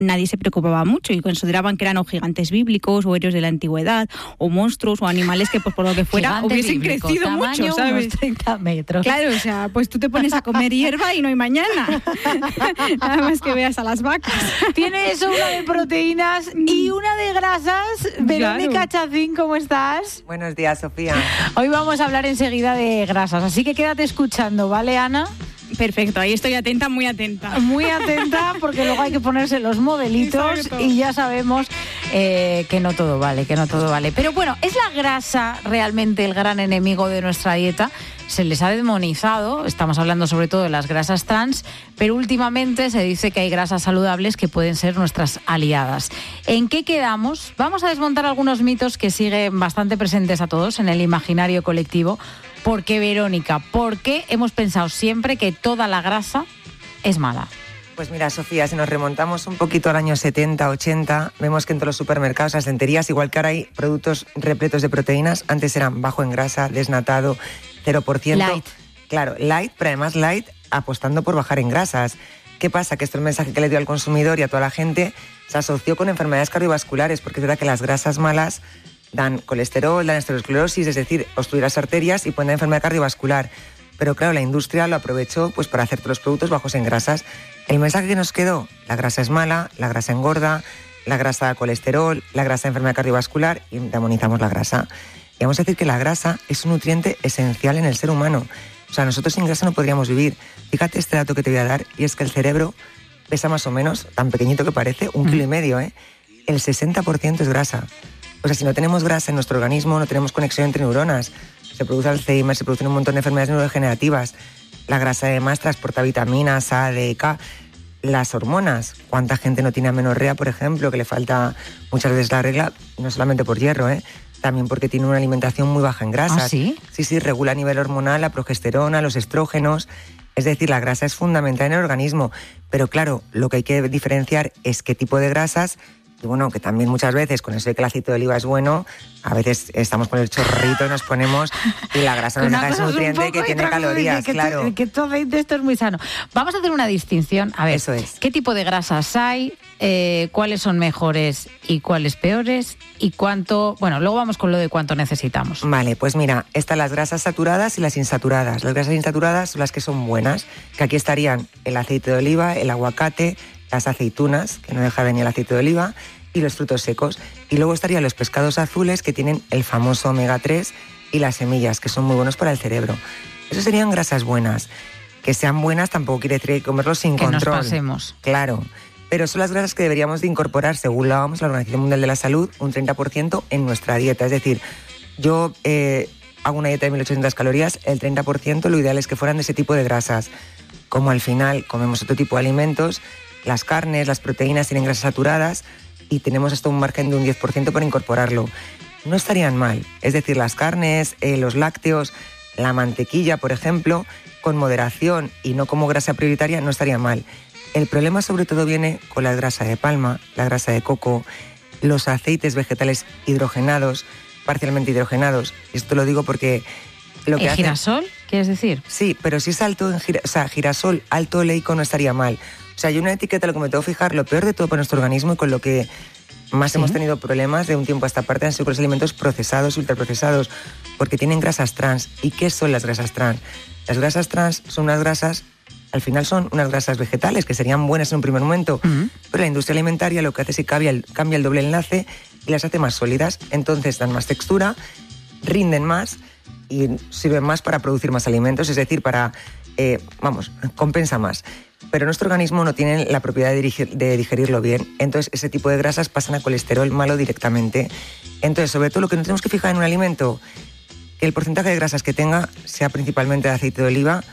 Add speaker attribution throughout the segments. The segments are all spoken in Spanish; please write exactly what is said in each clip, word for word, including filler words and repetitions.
Speaker 1: nadie se preocupaba mucho y consideraban que eran o gigantes bíblicos o héroes de la antigüedad o monstruos o animales que pues por lo que fuera
Speaker 2: Gigante
Speaker 1: hubiesen
Speaker 2: bíblico,
Speaker 1: crecido
Speaker 2: tamaño
Speaker 1: mucho, ¿sabes?
Speaker 2: Unos treinta metros.
Speaker 1: Claro, o sea, pues tú te pones a comer hierba y no hay mañana. Nada más que veas a las vacas.
Speaker 2: Tiene eso, una de proteínas y una de grasas. Verónica
Speaker 1: Claro.
Speaker 2: Chacín, ¿cómo estás?
Speaker 3: Buenos días, Sofía.
Speaker 2: Hoy vamos a hablar enseguida de grasas, así que quédate escuchando, ¿vale, Ana?
Speaker 1: Perfecto, ahí estoy atenta, muy atenta.
Speaker 2: Muy atenta, porque luego hay que ponerse los modelitos.
Speaker 1: Exacto.
Speaker 2: Y ya sabemos eh, que no todo vale, que no todo vale. Pero bueno, ¿es la grasa realmente el gran enemigo de nuestra dieta? Se les ha demonizado, estamos hablando sobre todo de las grasas trans, pero últimamente se dice que hay grasas saludables que pueden ser nuestras aliadas. ¿En qué quedamos? Vamos a desmontar algunos mitos que siguen bastante presentes a todos en el imaginario colectivo. ¿Por qué, Verónica? ¿Por qué hemos pensado siempre que toda la grasa es mala?
Speaker 3: Pues mira, Sofía, si nos remontamos un poquito al año setenta, ochenta, vemos que en todos los supermercados, las lenterías, igual que ahora hay productos repletos de proteínas, antes eran bajo en grasa, desnatado, cero por ciento.
Speaker 2: Light.
Speaker 3: Claro, light, pero además light apostando por bajar en grasas. ¿Qué pasa? Que esto es el mensaje que le dio al consumidor y a toda la gente, se asoció con enfermedades cardiovasculares, porque es verdad que las grasas malas dan colesterol, dan aterosclerosis, es decir, obstruir las arterias y pueden dar enfermedad cardiovascular. Pero claro, la industria lo aprovechó pues para hacer todos los productos bajos en grasas. El mensaje que nos quedó: la grasa es mala, la grasa engorda, la grasa da colesterol, la grasa da enfermedad cardiovascular, y demonizamos la grasa. Y vamos a decir que la grasa es un nutriente esencial en el ser humano. O sea, nosotros sin grasa no podríamos vivir. Fíjate este dato que te voy a dar, y es que el cerebro pesa más o menos, tan pequeñito que parece, un kilo y medio, ¿eh? El sesenta por ciento es grasa. O sea, si no tenemos grasa en nuestro organismo, no tenemos conexión entre neuronas. Se produce Alzheimer, se producen un montón de enfermedades neurodegenerativas. La grasa además transporta vitaminas A, D, K. Las hormonas. ¿Cuánta gente no tiene amenorrea, por ejemplo, que le falta muchas veces la regla? No solamente por hierro, ¿eh? También porque tiene una alimentación muy baja en grasas.
Speaker 2: ¿Ah, sí?
Speaker 3: Sí, sí, regula a nivel hormonal la progesterona, los estrógenos. Es decir, la grasa es fundamental en el organismo. Pero claro, lo que hay que diferenciar es qué tipo de grasas. Y bueno, que también muchas veces, con eso de que el aceite de oliva es bueno, a veces estamos con el chorrito y nos ponemos, y la grasa nos deja ese nutriente que tiene calorías,
Speaker 2: que,
Speaker 3: claro.
Speaker 2: Que, que todo aceite esto es muy sano. Vamos a hacer una distinción. A ver,
Speaker 3: Eso es.
Speaker 2: ¿qué tipo de grasas hay? Eh, ¿Cuáles son mejores y cuáles peores? ¿Y cuánto? Bueno, luego vamos con lo de cuánto necesitamos.
Speaker 3: Vale, pues mira, están las grasas saturadas y las insaturadas. Las grasas insaturadas son las que son buenas, que aquí estarían el aceite de oliva, el aguacate, las aceitunas, que no deja venir el aceite de oliva, y los frutos secos. Y luego estarían los pescados azules, que tienen el famoso omega tres, y las semillas, que son muy buenos para el cerebro. Esas serían grasas buenas. Que sean buenas tampoco quiere decir que hay que comerlos sin
Speaker 2: que
Speaker 3: control.
Speaker 2: Que nos pasemos.
Speaker 3: Claro. Pero son las grasas que deberíamos de incorporar, según la O M S, la Organización Mundial de la Salud, un treinta por ciento en nuestra dieta. Es decir, yo eh, hago una dieta de mil ochocientas calorías, el treinta por ciento lo ideal es que fueran de ese tipo de grasas. Como al final comemos otro tipo de alimentos, las carnes, las proteínas tienen grasas saturadas y tenemos hasta un margen de un diez por ciento para incorporarlo. No estarían mal. Es decir, las carnes, eh, los lácteos, la mantequilla, por ejemplo, con moderación y no como grasa prioritaria, no estaría mal. El problema sobre todo viene con la grasa de palma, la grasa de coco, los aceites vegetales hidrogenados, parcialmente hidrogenados. Esto lo digo porque lo que
Speaker 2: ¿El
Speaker 3: hace...
Speaker 2: girasol, quieres decir?
Speaker 3: Sí, pero si es alto en gira... o sea, girasol, alto oleico no estaría mal. O sea, hay una etiqueta, lo que me tengo que fijar, lo peor de todo para nuestro organismo y con lo que más ¿Sí? hemos tenido problemas de un tiempo a esta parte han sido con los alimentos procesados, ultraprocesados, porque tienen grasas trans. ¿Y qué son las grasas trans? Las grasas trans son unas grasas, al final son unas grasas vegetales, que serían buenas en un primer momento, uh-huh. pero la industria alimentaria lo que hace es que cambia el, cambia el doble enlace y las hace más sólidas, entonces dan más textura, rinden más y sirven más para producir más alimentos, es decir, para, eh, vamos, compensa más. Pero nuestro organismo no tiene la propiedad de, dirigir, de digerirlo bien, entonces ese tipo de grasas pasan a colesterol malo directamente. Entonces, sobre todo lo que nos tenemos que fijar en un alimento, que el porcentaje de grasas que tenga sea principalmente de aceite de oliva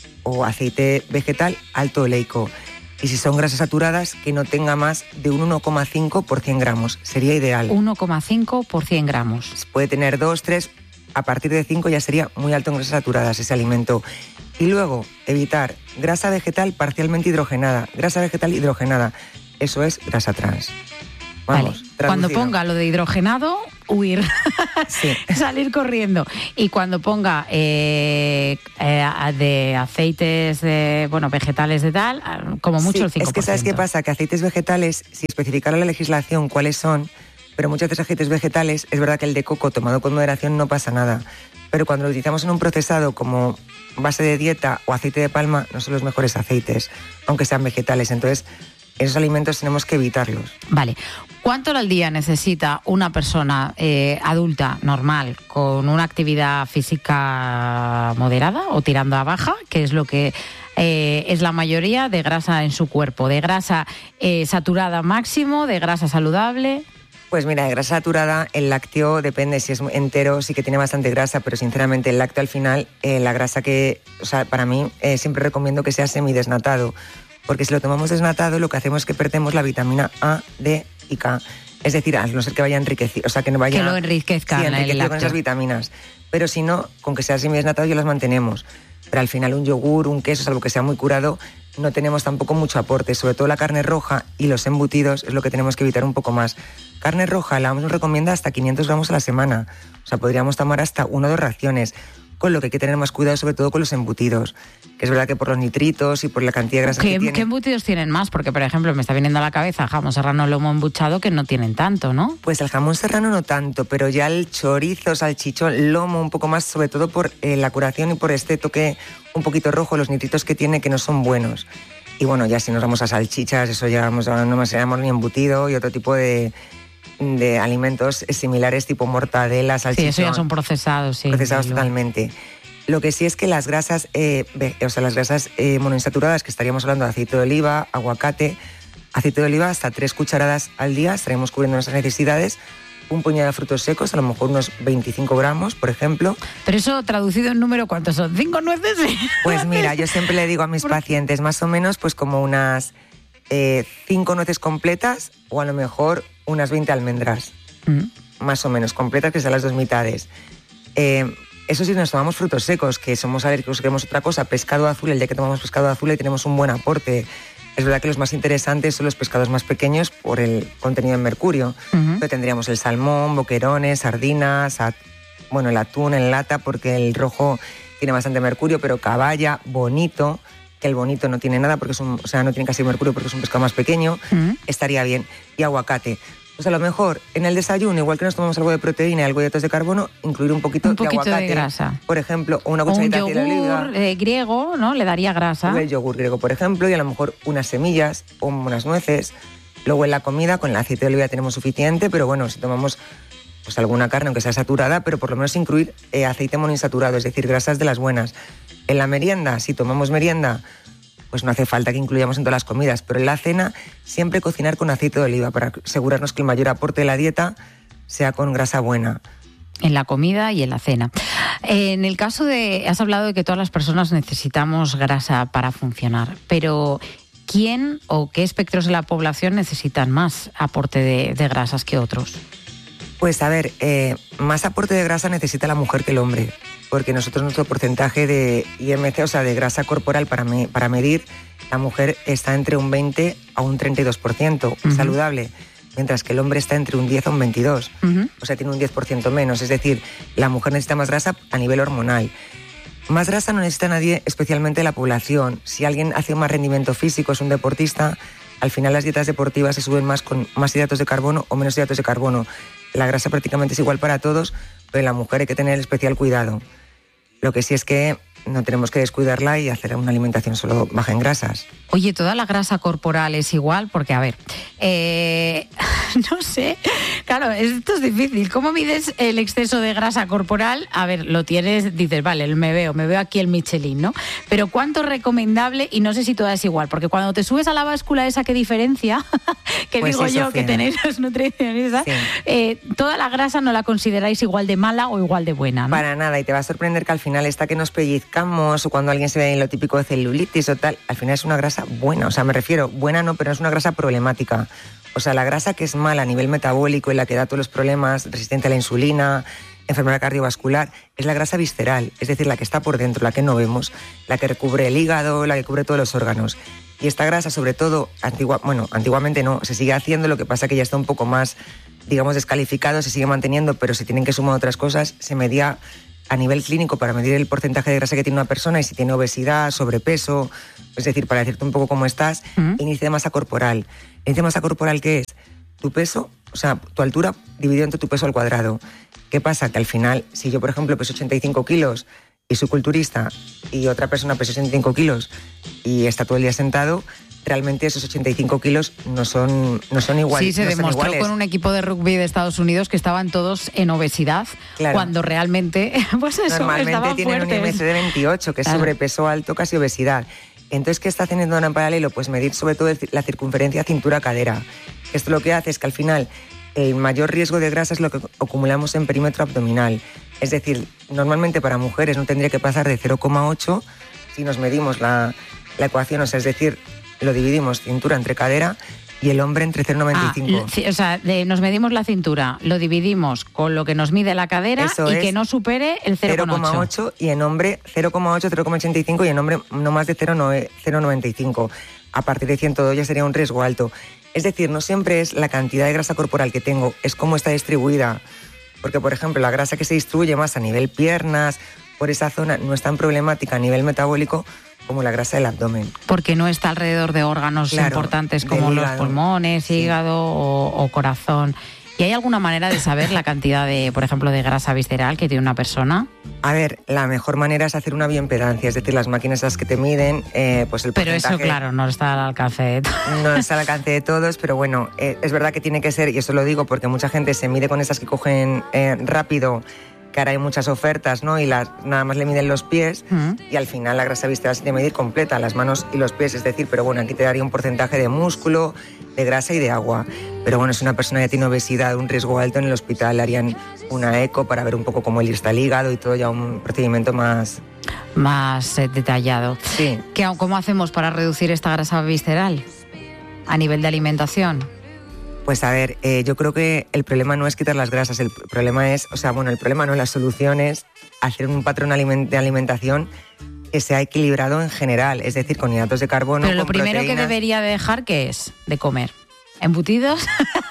Speaker 3: o aceite vegetal alto oleico. Y si son grasas saturadas, que no tenga más de un uno coma cinco por cien gramos. Sería ideal.
Speaker 2: uno coma cinco por cien gramos.
Speaker 3: Puede tener dos, tres, a partir de cinco ya sería muy alto en grasas saturadas ese alimento. Y luego, evitar grasa vegetal parcialmente hidrogenada. Grasa vegetal hidrogenada. Eso es grasa trans. Vamos,
Speaker 2: vale. Cuando ponga lo de hidrogenado, huir,
Speaker 3: Sí.
Speaker 2: salir corriendo. Y cuando ponga eh, eh, de aceites de, bueno, vegetales de tal, como mucho
Speaker 3: Sí,
Speaker 2: el cinco por ciento.
Speaker 3: Es que ¿sabes qué pasa? Que aceites vegetales, si especificara la legislación cuáles son, pero muchos de esos aceites vegetales, es verdad que el de coco tomado con moderación no pasa nada. Pero cuando lo utilizamos en un procesado como base de dieta o aceite de palma, no son los mejores aceites, aunque sean vegetales. Entonces, esos alimentos tenemos que evitarlos.
Speaker 2: Vale. ¿Cuánto al día necesita una persona eh, adulta, normal, con una actividad física moderada o tirando a baja, que es lo que eh, es la mayoría de grasa en su cuerpo? ¿De grasa eh, saturada máximo, de grasa saludable?
Speaker 3: Pues mira, de grasa saturada, el lácteo depende, si es entero sí que tiene bastante grasa, pero sinceramente el lácteo al final, eh, la grasa que, o sea, para mí eh, siempre recomiendo que sea semidesnatado, porque si lo tomamos desnatado lo que hacemos es que perdemos la vitamina A, D y K, es decir, a no ser que vaya enriquecido, o sea, que no vaya...
Speaker 2: Que lo enriquezca,
Speaker 3: sí,
Speaker 2: el
Speaker 3: enriquecido
Speaker 2: lácteo.
Speaker 3: con esas vitaminas, pero si no, con que sea semidesnatado ya las mantenemos, pero al final un yogur, un queso, salvo que sea muy curado, no tenemos tampoco mucho aporte, sobre todo la carne roja y los embutidos es lo que tenemos que evitar un poco más. Carne roja, la OMS nos recomienda hasta quinientos gramos a la semana, o sea, podríamos tomar hasta una o dos raciones, con lo que hay que tener más cuidado sobre todo con los embutidos, que es verdad que por los nitritos y por la cantidad de grasa
Speaker 2: ¿Qué,
Speaker 3: que tienen...
Speaker 2: ¿Qué embutidos tienen más? Porque, por ejemplo, me está viniendo a la cabeza jamón serrano, lomo embuchado, que no tienen tanto, ¿no?
Speaker 3: Pues el jamón serrano no tanto, pero ya el chorizo, salchichón, lomo un poco más, sobre todo por eh, la curación y por este toque un poquito rojo, los nitritos que tiene que no son buenos. Y bueno, ya si nos vamos a salchichas, eso ya vamos, no nos llamamos ni embutido y otro tipo de, de alimentos similares tipo mortadela, salchichón.
Speaker 2: Sí, eso ya son procesados, sí.
Speaker 3: Procesados
Speaker 2: sí,
Speaker 3: totalmente. Lo que sí es que las grasas, eh, o sea, las grasas eh, monoinsaturadas, que estaríamos hablando de aceite de oliva, aguacate, aceite de oliva, hasta tres cucharadas al día, estaremos cubriendo nuestras necesidades. Un puñado de frutos secos, a lo mejor unos veinticinco gramos, por ejemplo.
Speaker 2: Pero eso traducido en número, ¿cuántos son? ¿Cinco nueces?
Speaker 3: Pues mira, yo siempre le digo a mis pacientes, más o menos, pues como unas eh, cinco nueces completas o a lo mejor unas veinte almendras, mm. más o menos, completas, que sean las dos mitades. Eh, eso sí, nos tomamos frutos secos, que somos alérgicos, queremos otra cosa, pescado azul, el día que tomamos pescado azul y tenemos un buen aporte. Es verdad que los más interesantes son los pescados más pequeños por el contenido en mercurio. Uh-huh. Pero tendríamos el salmón, boquerones, sardinas, at- bueno, el atún en lata, porque el rojo tiene bastante mercurio, pero caballa, bonito, que el bonito no tiene nada, porque es un, o sea, no tiene casi mercurio porque es un pescado más pequeño, uh-huh. estaría bien. Y aguacate. Pues a lo mejor en el desayuno, igual que nos tomamos algo de proteína y algo de hidratos de carbono, incluir un poquito,
Speaker 2: un poquito
Speaker 3: de aguacate.
Speaker 2: De grasa.
Speaker 3: Por ejemplo, o una cucharita
Speaker 2: o un
Speaker 3: de oliva.
Speaker 2: yogur eh, griego, ¿no? Le daría grasa.
Speaker 3: O el yogur griego, por ejemplo, y a lo mejor unas semillas o unas nueces. Luego en la comida, con el aceite de oliva tenemos suficiente, pero bueno, si tomamos pues alguna carne, aunque sea saturada, pero por lo menos incluir eh, aceite monoinsaturado, es decir, grasas de las buenas. En la merienda, si tomamos merienda, pues no hace falta que incluyamos en todas las comidas, pero en la cena siempre cocinar con aceite de oliva para asegurarnos que el mayor aporte de la dieta sea con grasa buena.
Speaker 2: En la comida y en la cena. En el caso de, has hablado de que todas las personas necesitamos grasa para funcionar, pero ¿quién o qué espectros de la población necesitan más aporte de, de grasas que otros?
Speaker 3: Pues a ver, eh, más aporte de grasa necesita la mujer que el hombre, porque nosotros nuestro porcentaje de I M C, o sea, de grasa corporal para, me, para medir, la mujer está entre un veinte a un treinta y dos por ciento uh-huh. saludable, mientras que el hombre está entre un diez a un veintidós por ciento, uh-huh. o sea, tiene un diez por ciento menos, es decir, la mujer necesita más grasa a nivel hormonal. Más grasa no necesita nadie, especialmente la población. Si alguien hace más rendimiento físico, es un deportista, al final las dietas deportivas se suben más con más hidratos de carbono o menos hidratos de carbono. La grasa prácticamente es igual para todos, pero en la mujer hay que tener especial cuidado. Lo que sí es que no tenemos que descuidarla y hacer una alimentación solo baja en grasas.
Speaker 2: Oye, ¿toda la grasa corporal es igual? Porque, a ver, eh, no sé, claro, esto es difícil. ¿Cómo mides el exceso de grasa corporal? A ver, lo tienes, dices, vale, me veo, me veo aquí el Michelin, ¿no? Pero ¿cuánto es recomendable? Y no sé si toda es igual, porque cuando te subes a la báscula esa que diferencia, que pues digo sí, yo, Sofía, que tenéis los nutricionistas, sí. eh, toda la grasa no la consideráis igual de mala o igual de buena, ¿no?
Speaker 3: Para nada, y te va a sorprender que al final esta que nos pellizcamos o cuando alguien se ve en lo típico de celulitis o tal, al final es una grasa buena, o sea, me refiero, buena no, pero es una grasa problemática. O sea, la grasa que es mala a nivel metabólico y la que da todos los problemas, resistente a la insulina, enfermedad cardiovascular, es la grasa visceral, es decir, la que está por dentro, la que no vemos, la que recubre el hígado, la que cubre todos los órganos. Y esta grasa, sobre todo, antigua, bueno, antiguamente no, se sigue haciendo, lo que pasa que ya está un poco más digamos, descalificado, se sigue manteniendo, pero se tienen que sumar otras cosas. Se medía a nivel clínico para medir el porcentaje de grasa que tiene una persona y si tiene obesidad, sobrepeso, es decir, para decirte un poco cómo estás, uh-huh. índice de masa corporal. ¿El índice de masa corporal qué es? Tu peso, o sea, tu altura dividido entre tu peso al cuadrado. ¿Qué pasa? Que al final, si yo, por ejemplo, peso ochenta y cinco kilos y soy culturista y otra persona pesa ochenta y cinco kilos y está todo el día sentado, realmente esos ochenta y cinco kilos no son, no son iguales.
Speaker 2: Sí, se
Speaker 3: no
Speaker 2: demostró con un equipo de rugby de Estados Unidos que estaban todos en obesidad, claro. cuando realmente, pues eso,
Speaker 3: normalmente tienen
Speaker 2: fuertes.
Speaker 3: Un I M C de veintiocho, que es claro. sobrepeso alto, casi obesidad. Entonces, ¿qué está haciendo en paralelo? Pues medir sobre todo la circunferencia cintura-cadera. Esto lo que hace es que al final el mayor riesgo de grasa es lo que acumulamos en perímetro abdominal. Es decir, normalmente para mujeres no tendría que pasar de cero coma ocho si nos medimos la, la ecuación, o sea, es decir, lo dividimos cintura entre cadera y el hombre entre cero coma noventa y cinco.
Speaker 2: Ah, o sea, de, nos medimos la cintura, lo dividimos con lo que nos mide la cadera Eso y es, que no supere el cero coma ocho.
Speaker 3: Y en hombre cero coma ocho, cero coma ochenta y cinco y en hombre no más de cero coma noventa y cinco. A partir de ciento dos ya sería un riesgo alto. Es decir, no siempre es la cantidad de grasa corporal que tengo, es cómo está distribuida. Porque, por ejemplo, la grasa que se distribuye más a nivel piernas, por esa zona, no es tan problemática a nivel metabólico como la grasa del abdomen.
Speaker 2: Porque no está alrededor de órganos claro, importantes como los pulmones, hígado sí. o, o corazón. ¿Y hay alguna manera de saber la cantidad de, por ejemplo, de grasa visceral que tiene una persona?
Speaker 3: A ver, la mejor manera es hacer una bioimpedancia, es decir, las máquinas esas que te miden, eh, pues el
Speaker 2: pero
Speaker 3: porcentaje...
Speaker 2: Pero eso, claro, no está al alcance de todos.
Speaker 3: No está al alcance de todos, pero bueno, eh, es verdad que tiene que ser, y eso lo digo porque mucha gente se mide con esas que cogen eh, rápido, que ahora hay muchas ofertas, ¿no? Y las, nada más le miden los pies uh-huh. y al final la grasa visceral se tiene que medir completa, las manos y los pies, es decir, pero bueno, aquí te daría un porcentaje de músculo, de grasa y de agua. Pero bueno, si una persona ya tiene obesidad, un riesgo alto, en el hospital le harían una eco para ver un poco cómo está el hígado y todo, ya un procedimiento más...
Speaker 2: Más eh, detallado.
Speaker 3: Sí.
Speaker 2: ¿Qué, ¿Cómo hacemos para reducir esta grasa visceral a nivel de alimentación?
Speaker 3: Pues a ver, eh, yo creo que el problema no es quitar las grasas, el problema es, o sea, bueno, el problema no, la solución es hacer un patrón de alimentación que sea equilibrado en general, es decir, con hidratos de carbono,
Speaker 2: Pero lo
Speaker 3: con
Speaker 2: primero
Speaker 3: proteínas.
Speaker 2: que debería dejar, ¿qué es? De comer. ¿Embutidos?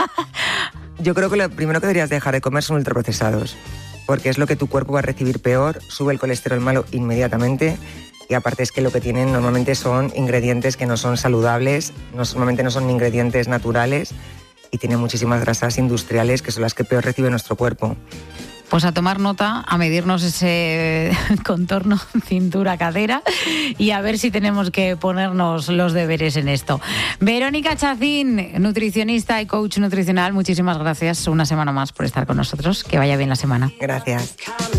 Speaker 3: Yo creo que lo primero que deberías dejar de comer son ultraprocesados, porque es lo que tu cuerpo va a recibir peor, sube el colesterol malo inmediatamente. Y aparte es que lo que tienen normalmente son ingredientes que no son saludables, no, normalmente no son ingredientes naturales y tienen muchísimas grasas industriales que son las que peor recibe nuestro cuerpo.
Speaker 2: Pues a tomar nota, a medirnos ese contorno cintura-cadera y a ver si tenemos que ponernos los deberes en esto. Verónica Chacín, nutricionista y coach nutricional, muchísimas gracias una semana más por estar con nosotros. Que vaya bien la semana.
Speaker 3: Gracias.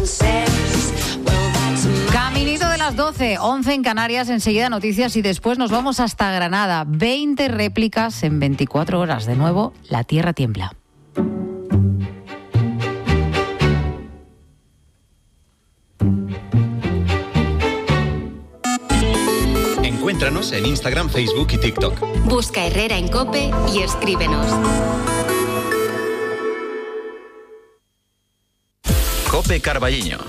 Speaker 2: Caminito de las doce, once en Canarias, enseguida noticias y después nos vamos hasta Granada. veinte réplicas en veinticuatro horas. De nuevo, la tierra tiembla.
Speaker 4: Encuéntranos en Instagram, Facebook y TikTok.
Speaker 5: Busca Herrera en COPE y escríbenos.
Speaker 4: COPE Carballiño.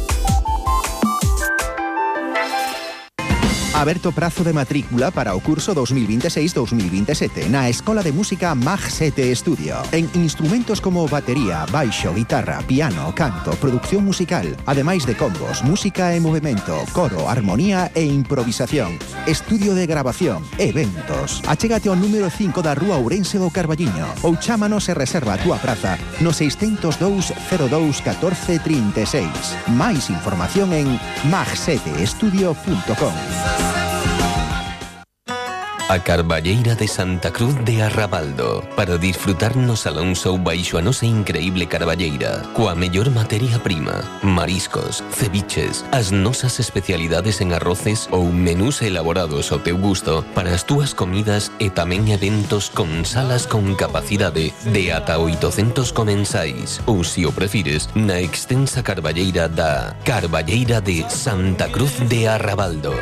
Speaker 6: Aberto prazo de matrícula para o curso dos mil veintiséis dos mil veintisiete na Escola de Música Mag sete Estudio. En instrumentos como batería, baixo, guitarra, piano, canto, producción musical, ademais de combos, música e movimento, coro, armonía e improvisación, estudio de grabación, eventos. Achégate ao número cinco da Rúa Ourense do Carballiño ou chámanos e reserva a túa praza no seiscentos dous cero dous catorce trinta e seis. Máis información en mag sete estudio punto com.
Speaker 7: A Carballeira de Santa Cruz de Arrabaldo, para disfrutar no Salón Show baixo a nosa increíble carballeira, coa mellor materia prima, mariscos, ceviches, as nosas especialidades en arroces ou menús elaborados ao teu gusto para as túas comidas e tamén eventos con salas con capacidade de ata oitocentos comensais, ou se o prefires, na extensa carballeira da Carballeira de Santa Cruz de Arrabaldo.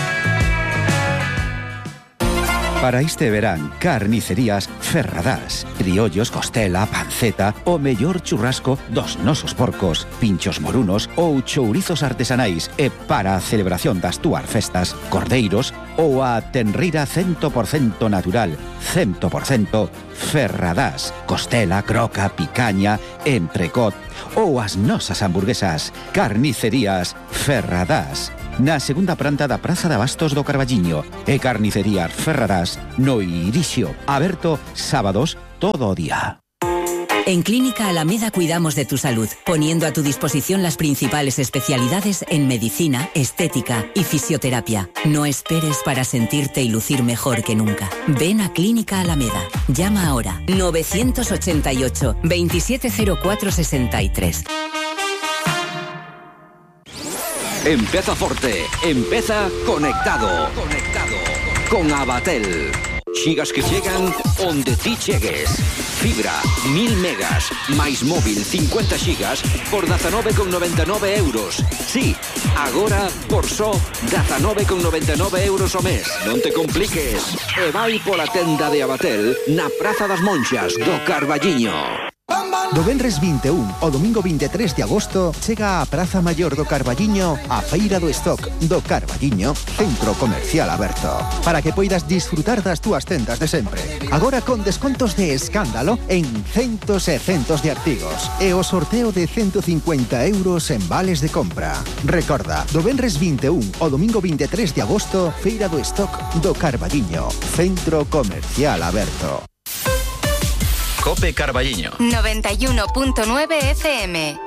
Speaker 6: Para este verán, carnicerías Ferradás, criollos, costela, panceta, o mellor churrasco dos nosos porcos, pinchos morunos ou chourizos artesanais e para a celebración das túas festas, cordeiros, ou a tenrira cento por cento natural, cento por cento Ferradás, costela, croca, picaña, entrecot, ou as nosas hamburguesas, carnicerías Ferradás. Na segunda planta da Praza de Abastos do Carballiño e Carnicerías Ferradás no Irixio, aberto sábados todo o día.
Speaker 8: En Clínica Alameda cuidamos de tu salud, poniendo a tu disposición las principales especialidades en medicina, estética y fisioterapia. No esperes para sentirte y lucir mejor que nunca. Ven a Clínica Alameda. Llama ahora novecientos ochenta y ocho, veintisiete cero cuatro sesenta y tres.
Speaker 9: Empeza forte, empeza conectado. Conectado con Abatel. Xigas que chegan onde ti chegues. Fibra, mil megas, máis móvil cincuenta xigas por dezanove con noventa e nove euros. Sí, agora por só dezanove con noventa e nove euros o mes. Non te compliques. E vai pola tenda de Abatel na Praza das Monxas do Carballiño.
Speaker 6: Do venres vinte e un ao domingo vinte e tres de agosto chega a Praza Maior do Carballiño a Feira do Stock do Carballiño, centro comercial aberto, para que poidas disfrutar das túas tendas de sempre. Agora con descontos de escándalo en centos e centos de artigos e o sorteo de ciento cincuenta euros en vales de compra. Recorda, do venres vinte e un ao domingo vinte e tres de agosto, Feira do Stock do Carballiño, centro comercial aberto.
Speaker 4: COPE Carballiño.
Speaker 5: noventa y uno punto nueve F M.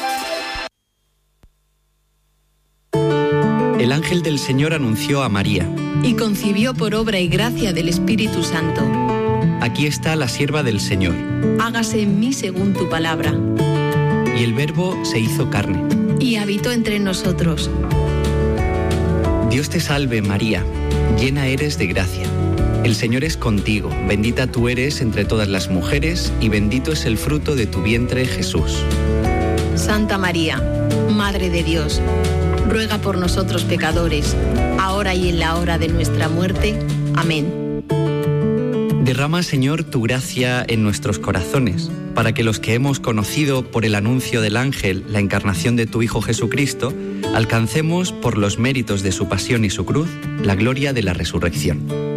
Speaker 10: El ángel del Señor anunció a María.
Speaker 11: Y concibió por obra y gracia del Espíritu Santo.
Speaker 10: Aquí está la sierva del Señor.
Speaker 11: Hágase en mí según tu palabra.
Speaker 10: Y el Verbo se hizo carne.
Speaker 11: Y habitó entre nosotros.
Speaker 10: Dios te salve, María, llena eres de gracia. El Señor es contigo, bendita tú eres entre todas las mujeres y bendito es el fruto de tu vientre, Jesús.
Speaker 11: Santa María, Madre de Dios, ruega por nosotros pecadores, ahora y en la hora de nuestra muerte. Amén.
Speaker 10: Derrama, Señor, tu gracia en nuestros corazones, para que los que hemos conocido por el anuncio del ángel la encarnación de tu Hijo Jesucristo, alcancemos por los méritos de su pasión y su cruz la gloria de la resurrección.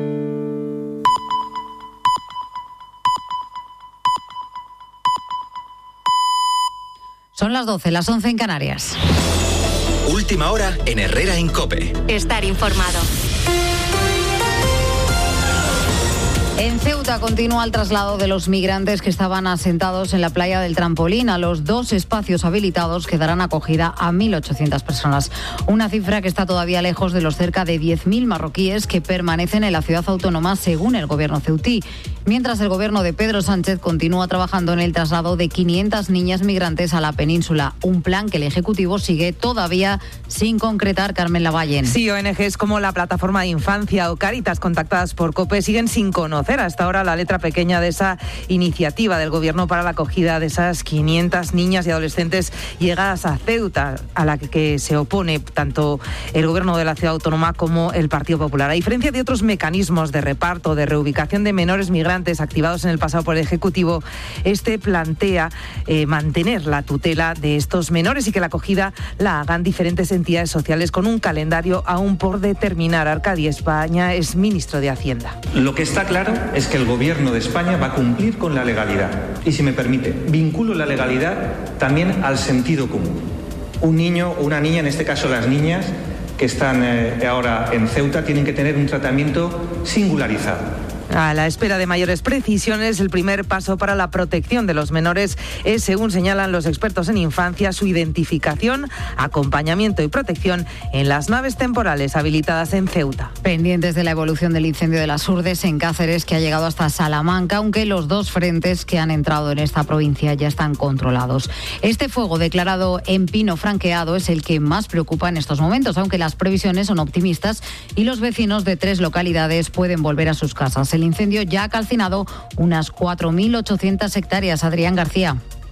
Speaker 2: Son las doce, las once en Canarias.
Speaker 4: Última hora en Herrera en COPE.
Speaker 5: Estar informado.
Speaker 2: En Ceuta continúa el traslado de los migrantes que estaban asentados en la playa del Trampolín. A los dos espacios habilitados que darán acogida a mil ochocientas personas. Una cifra que está todavía lejos de los cerca de diez mil marroquíes que permanecen en la ciudad autónoma según el gobierno ceutí. Mientras el gobierno de Pedro Sánchez continúa trabajando en el traslado de quinientas niñas migrantes a la península. Un plan que el Ejecutivo sigue todavía sin concretar. Carmen Lavalle.
Speaker 12: Sí, O N Ges como la Plataforma de Infancia o Cáritas, contactadas por COPE, siguen sin conocer hasta ahora la letra pequeña de esa iniciativa del Gobierno para la acogida de esas quinientas niñas y adolescentes llegadas a Ceuta, a la que se opone tanto el Gobierno de la Ciudad Autónoma como el Partido Popular. A diferencia de otros mecanismos de reparto, de reubicación de menores migrantes activados en el pasado por el Ejecutivo, este plantea eh, mantener la tutela de estos menores y que la acogida la hagan diferentes entidades sociales con un calendario aún por determinar. Arcadi España es ministro de Hacienda.
Speaker 13: Lo que está claro es que el Gobierno de España va a cumplir con la legalidad. Y si me permite, vinculo la legalidad también al sentido común. Un niño o una niña, en este caso las niñas que están eh, ahora en Ceuta, tienen que tener un tratamiento singularizado.
Speaker 12: A la espera de mayores precisiones, el primer paso para la protección de los menores es, según señalan los expertos en infancia, su identificación, acompañamiento y protección en las naves temporales habilitadas en Ceuta.
Speaker 2: Pendientes de la evolución del incendio de las Urdes en Cáceres, que ha llegado hasta Salamanca, aunque los dos frentes que han entrado en esta provincia ya están controlados. Este fuego declarado en pino franqueado es el que más preocupa en estos momentos, aunque las previsiones son optimistas y los vecinos de tres localidades pueden volver a sus casas. El incendio ya ha calcinado unas cuatro mil ochocientas hectáreas. Adrián García.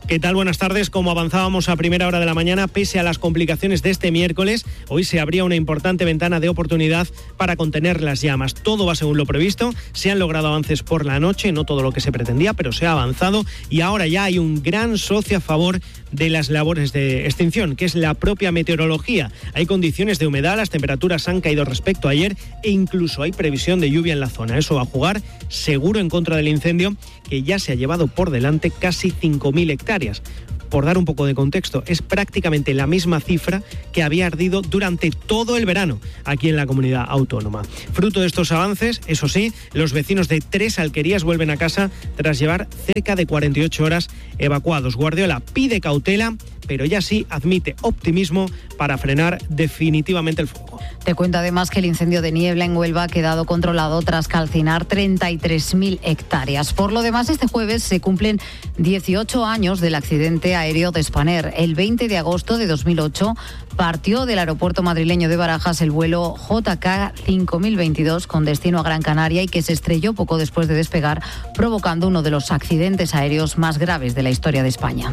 Speaker 14: ¿Qué tal? Buenas tardes. Como avanzábamos a primera hora de la mañana, pese a las complicaciones de este miércoles, hoy se abría una importante ventana de oportunidad para contener las llamas. Todo va según lo previsto. Se han logrado avances por la noche, no todo lo que se pretendía, pero se ha avanzado y ahora ya hay un gran socio a favor de las labores de extinción, que es la propia meteorología. Hay condiciones de humedad, las temperaturas han caído respecto a ayer e incluso hay previsión de lluvia en la zona. Eso va a jugar seguro en contra del incendio, que ya se ha llevado por delante casi cinco mil hectáreas. Por dar un poco de contexto, es prácticamente la misma cifra que había ardido durante todo el verano aquí en la comunidad autónoma. Fruto de estos avances, eso sí, los vecinos de tres alquerías vuelven a casa tras llevar cerca de cuarenta y ocho horas evacuados. Guardiola pide cautela, pero ya sí admite optimismo para frenar definitivamente el fuego.
Speaker 2: Te cuento además que el incendio de niebla en Huelva ha quedado controlado tras calcinar treinta y tres mil hectáreas. Por lo demás, este jueves se cumplen dieciocho años del accidente aéreo de Spanair. El veinte de agosto de dos mil ocho partió del aeropuerto madrileño de Barajas el vuelo J K cinco mil veintidós con destino a Gran Canaria y que se estrelló poco después de despegar, provocando uno de los accidentes aéreos más graves de la historia de España.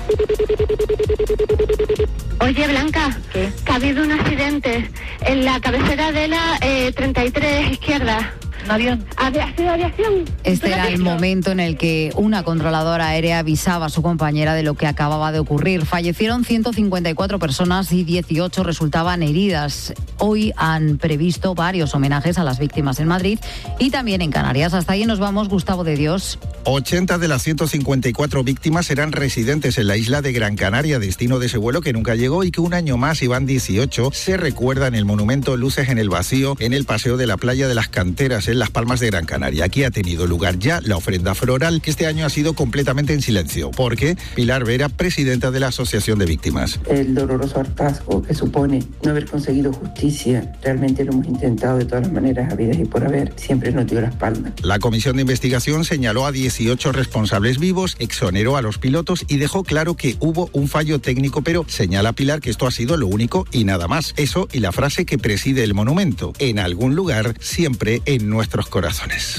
Speaker 15: Oye, Blanca, ¿qué? Que ha habido un accidente en la cabecera de la eh, treinta y tres izquierda. ¿Un avión? ¿Ha sido aviación?
Speaker 2: Este era el momento en el que una controladora aérea avisaba a su compañera de lo que acababa de ocurrir. Fallecieron ciento cincuenta y cuatro personas y dieciocho resultaban heridas. Hoy han previsto varios homenajes a las víctimas en Madrid y también en Canarias. Hasta ahí nos vamos, Gustavo de Dios.
Speaker 16: ochenta de las ciento cincuenta y cuatro víctimas eran residentes en la isla de Gran Canaria, destino de ese vuelo que nunca llegó y que un año más, iban dieciocho, se recuerda en el monumento Luces en el Vacío, en el paseo de la playa de las Canteras, en Las Palmas de Gran Canaria. Aquí ha tenido lugar ya la ofrenda floral, que este año ha sido completamente en silencio, porque Pilar Vera, presidenta de la Asociación de Víctimas.
Speaker 17: El doloroso hartazgo que supone no haber conseguido justicia, realmente lo hemos intentado de todas las maneras, habidas y por haber, siempre nos dio la espalda.
Speaker 16: La comisión de investigación señaló a dieciocho responsables vivos, exoneró a los pilotos y dejó claro que hubo un fallo técnico, pero señala Pilar que esto ha sido lo único y nada más. Eso y la frase que preside el monumento: en algún lugar, siempre en nuestros corazones.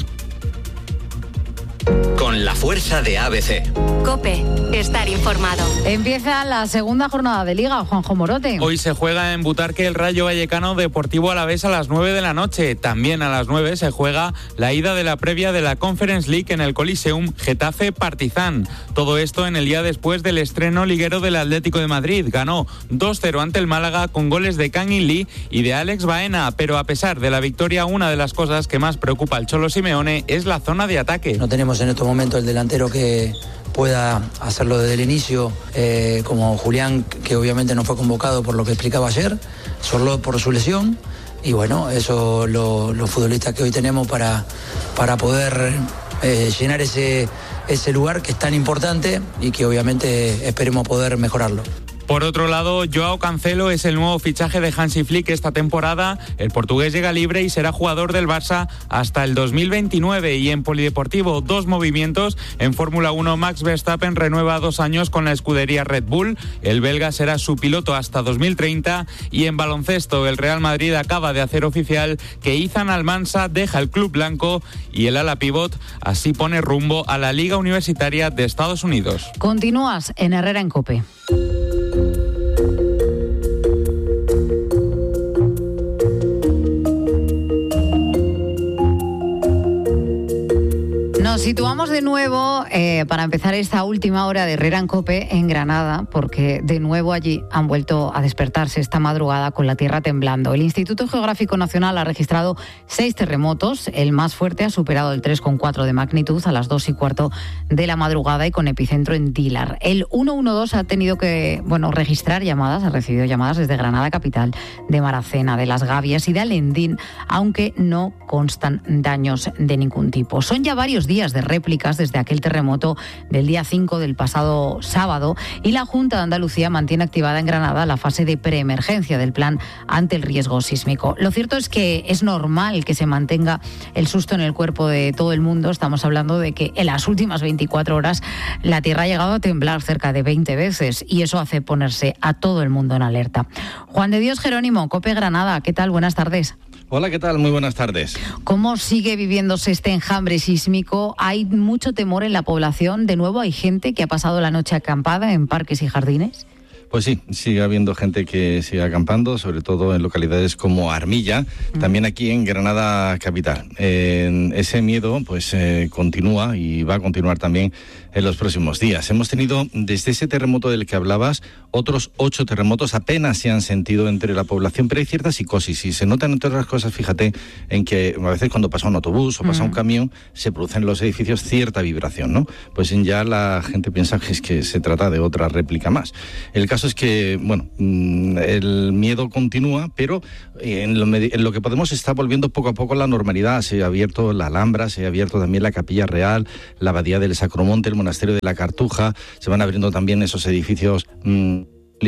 Speaker 4: Con la fuerza de A B C.
Speaker 5: COPE, estar informado.
Speaker 2: Empieza la segunda jornada de Liga, Juanjo Morote.
Speaker 18: Hoy se juega en Butarque el Rayo Vallecano Deportivo Alavés a las nueve de la noche. También a las nueve se juega la ida de la previa de la Conference League en el Coliseum Getafe Partizan. Todo esto en el día después del estreno liguero del Atlético de Madrid. Ganó dos cero ante el Málaga con goles de Kangin Lee y de Alex Baena. Pero a pesar de la victoria, una de las cosas que más preocupa al Cholo Simeone es la zona de ataque.
Speaker 19: No tenemos en estos momentos el delantero que pueda hacerlo desde el inicio, eh, como Julián, que obviamente no fue convocado por lo que explicaba ayer, solo por su lesión. Y bueno, eso lo, los futbolistas que hoy tenemos para, para poder eh, llenar ese, ese lugar que es tan importante y que obviamente esperemos poder mejorarlo.
Speaker 18: Por otro lado, Joao Cancelo es el nuevo fichaje de Hansi Flick esta temporada. El portugués llega libre y será jugador del Barça hasta el dos mil veintinueve. Y en polideportivo, dos movimientos. En Fórmula uno, Max Verstappen renueva dos años con la escudería Red Bull. El belga será su piloto hasta dos mil treinta. Y en baloncesto, el Real Madrid acaba de hacer oficial que Izan Almansa deja el club blanco y el ala pivot así pone rumbo a la Liga Universitaria de Estados Unidos.
Speaker 2: Continúas en Herrera en COPE. Nos situamos de nuevo eh, para empezar esta última hora de Herrera en COPE en Granada, porque de nuevo allí han vuelto a despertarse esta madrugada con la tierra temblando. El Instituto Geográfico Nacional ha registrado seis terremotos. El más fuerte ha superado el tres coma cuatro de magnitud a las dos y cuarto de la madrugada y con epicentro en Tílar. El ciento doce ha tenido que bueno, registrar llamadas, ha recibido llamadas desde Granada capital, de Maracena, de Las Gavias y de Alendín, aunque no constan daños de ningún tipo. Son ya varios días de réplicas desde aquel terremoto del día cinco del pasado sábado y la Junta de Andalucía mantiene activada en Granada la fase de preemergencia del plan ante el riesgo sísmico. Lo cierto es que es normal que se mantenga el susto en el cuerpo de todo el mundo. Estamos hablando de que en las últimas veinticuatro horas la Tierra ha llegado a temblar cerca de veinte veces y eso hace ponerse a todo el mundo en alerta. Juan de Dios Jerónimo, COPE Granada, ¿qué tal? Buenas tardes.
Speaker 20: Hola, ¿qué tal? Muy buenas tardes.
Speaker 2: ¿Cómo sigue viviéndose este enjambre sísmico? Hay mucho temor en la población. De nuevo, hay gente que ha pasado la noche acampada en parques y jardines.
Speaker 20: Pues sí, sigue habiendo gente que sigue acampando, sobre todo en localidades como Armilla, mm. también aquí en Granada capital. Eh, ese miedo pues eh, continúa y va a continuar también en los próximos días. Hemos tenido, desde ese terremoto del que hablabas, otros ocho terremotos apenas se han sentido entre la población, pero hay cierta psicosis y se notan entre otras cosas, fíjate, en que a veces cuando pasa un autobús o pasa mm. un camión, se produce en los edificios cierta vibración, ¿no? Pues ya la gente piensa que es que se trata de otra réplica más. El caso es que, bueno, el miedo continúa, pero en lo, en lo que podemos está volviendo poco a poco la normalidad. Se ha abierto la Alhambra, se ha abierto también la Capilla Real, la Abadía del Sacromonte, el Monasterio de la Cartuja, se van abriendo también esos edificios mmm,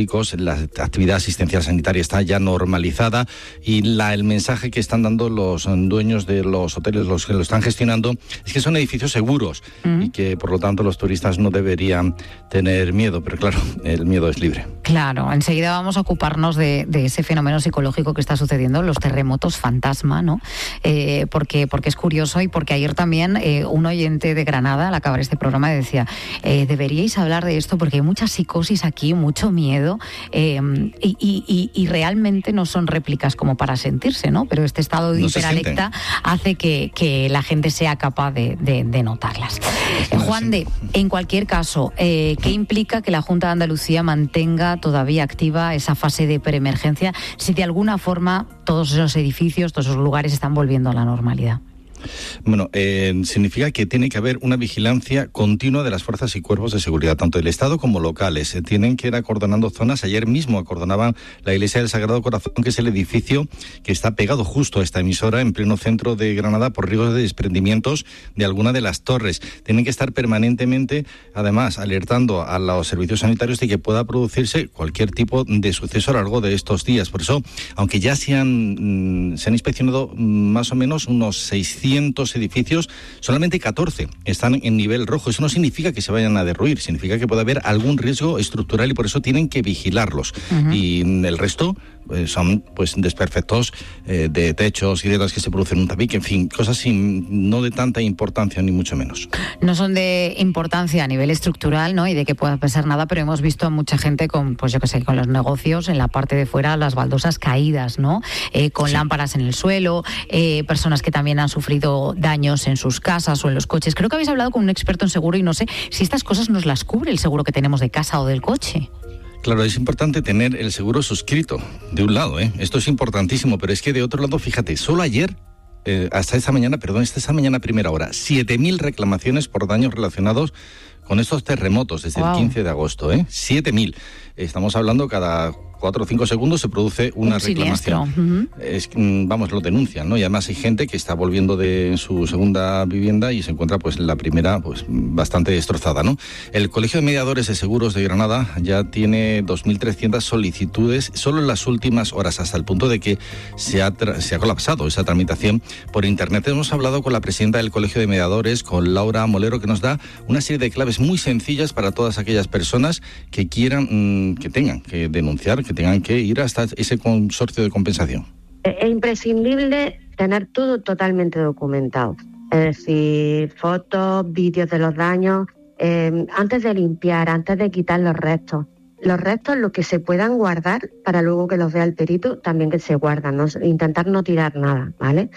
Speaker 20: la actividad asistencial sanitaria está ya normalizada y la, el mensaje que están dando los dueños de los hoteles, los que lo están gestionando, es que son edificios seguros uh-huh. y que por lo tanto los turistas no deberían tener miedo, pero claro, el miedo es libre.
Speaker 2: Claro, enseguida vamos a ocuparnos de, de ese fenómeno psicológico que está sucediendo, los terremotos fantasma, ¿no? Eh, porque, porque es curioso y porque ayer también eh, un oyente de Granada, al acabar este programa, decía, eh, deberíais hablar de esto porque hay mucha psicosis aquí, mucho miedo. Eh, y, y, y realmente no son réplicas como para sentirse, ¿no? Pero este estado de no hiperalecta hace que, que la gente sea capaz de, de, de notarlas. Eh, Juan de, en cualquier caso, eh, ¿qué implica que la Junta de Andalucía mantenga todavía activa esa fase de preemergencia si de alguna forma todos esos edificios, todos esos lugares están volviendo a la normalidad?
Speaker 20: Bueno, eh, significa que tiene que haber una vigilancia continua de las fuerzas y cuerpos de seguridad, tanto del Estado como locales. Se tienen que ir acordonando zonas. Ayer mismo acordonaban la Iglesia del Sagrado Corazón, que es el edificio que está pegado justo a esta emisora, en pleno centro de Granada, por riesgos de desprendimientos de alguna de las torres. Tienen que estar permanentemente, además, alertando a los servicios sanitarios de que pueda producirse cualquier tipo de suceso a lo largo de estos días. Por eso, aunque ya se han, se han inspeccionado más o menos unos seiscientos edificios, solamente catorce están en nivel rojo. Eso no significa que se vayan a derruir, significa que puede haber algún riesgo estructural y por eso tienen que vigilarlos. Uh-huh. Y el resto pues, son pues desperfectos eh, de techos y de las que se producen un tabique, en fin, cosas sin, no de tanta importancia ni mucho menos.
Speaker 2: No son de importancia a nivel estructural, ¿no? Y de que pueda pesar nada, pero hemos visto a mucha gente con, pues yo qué sé, con los negocios en la parte de fuera, las baldosas caídas, ¿no? Eh, con sí. lámparas en el suelo, eh, personas que también han sufrido daños en sus casas o en los coches. Creo que habéis hablado con un experto en seguro y no sé si estas cosas nos las cubre el seguro que tenemos de casa o del coche.
Speaker 20: Claro, es importante tener el seguro suscrito, de un lado, ¿eh? Esto es importantísimo, pero es que de otro lado, fíjate, solo ayer, eh, hasta esta mañana, perdón, hasta esta mañana a primera hora, siete mil reclamaciones por daños relacionados con estos terremotos desde wow. el quince de agosto, ¿eh? siete mil. Estamos hablando cada cuatro o cinco segundos se produce una un reclamación. Uh-huh. Es, vamos, lo denuncian, ¿no? Y además hay gente que está volviendo de su segunda vivienda y se encuentra, pues, la primera, pues, bastante destrozada, ¿no? El Colegio de Mediadores de Seguros de Granada ya tiene dos mil trescientas solicitudes solo en las últimas horas, hasta el punto de que se ha, tra- se ha colapsado esa tramitación por internet. Hemos hablado con la presidenta del Colegio de Mediadores, con Laura Molero, que nos da una serie de claves muy sencillas para todas aquellas personas que quieran, mmm, que tengan que denunciar, que tengan que ir hasta ese consorcio de compensación.
Speaker 21: Es imprescindible tener todo totalmente documentado, es decir, fotos, vídeos de los daños, eh, antes de limpiar, antes de quitar los restos. Los restos, los que se puedan guardar para luego que los vea el perito, también que se guardan, ¿no? Intentar no tirar nada, ¿vale?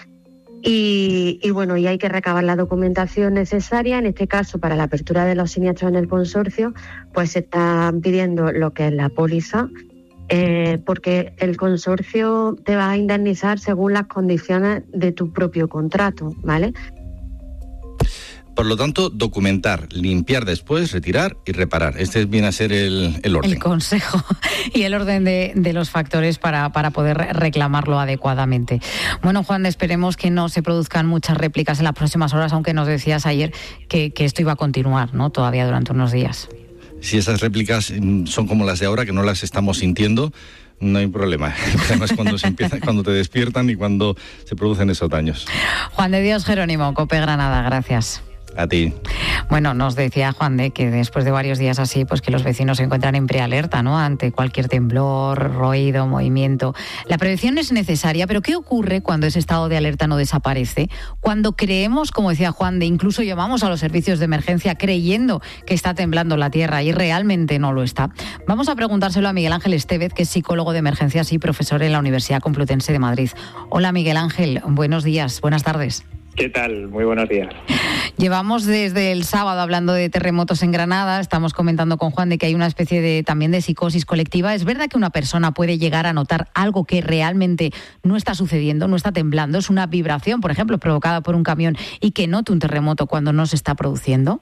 Speaker 21: Y, y bueno, y hay que recabar la documentación necesaria. En este caso, para la apertura de los siniestros en el consorcio, pues se está pidiendo lo que es la póliza, eh, porque el consorcio te va a indemnizar según las condiciones de tu propio contrato, ¿vale?
Speaker 20: Por lo tanto, documentar, limpiar después, retirar y reparar. Este viene a ser el, el orden.
Speaker 2: El consejo y el orden de, de los factores para, para poder reclamarlo adecuadamente. Bueno, Juan, esperemos que no se produzcan muchas réplicas en las próximas horas, aunque nos decías ayer que, que esto iba a continuar, ¿no? Todavía durante unos días.
Speaker 20: Si esas réplicas son como las de ahora, que no las estamos sintiendo, no hay problema. Además, cuando se empieza, cuando te despiertan y cuando se producen esos daños.
Speaker 2: Juan de Dios Jerónimo, COPE Granada, gracias.
Speaker 20: A ti.
Speaker 2: Bueno, nos decía Juan de que después de varios días así, pues que los vecinos se encuentran en prealerta, ¿no? Ante cualquier temblor, ruido, movimiento. La prevención es necesaria, pero ¿qué ocurre cuando ese estado de alerta no desaparece? Cuando creemos, como decía Juan de, incluso llamamos a los servicios de emergencia creyendo que está temblando la tierra y realmente no lo está. Vamos a preguntárselo a Miguel Ángel Estévez, que es psicólogo de emergencias y profesor en la Universidad Complutense de Madrid. Hola Miguel Ángel, buenos días, buenas tardes.
Speaker 1: ¿Qué tal? Muy buenos días.
Speaker 2: Llevamos desde el sábado hablando de terremotos en Granada, estamos comentando con Juan de que hay una especie de también de psicosis colectiva. ¿Es verdad que una persona puede llegar a notar algo que realmente no está sucediendo, no está temblando? ¿Es una vibración, por ejemplo, provocada por un camión y que note un terremoto cuando no se está produciendo?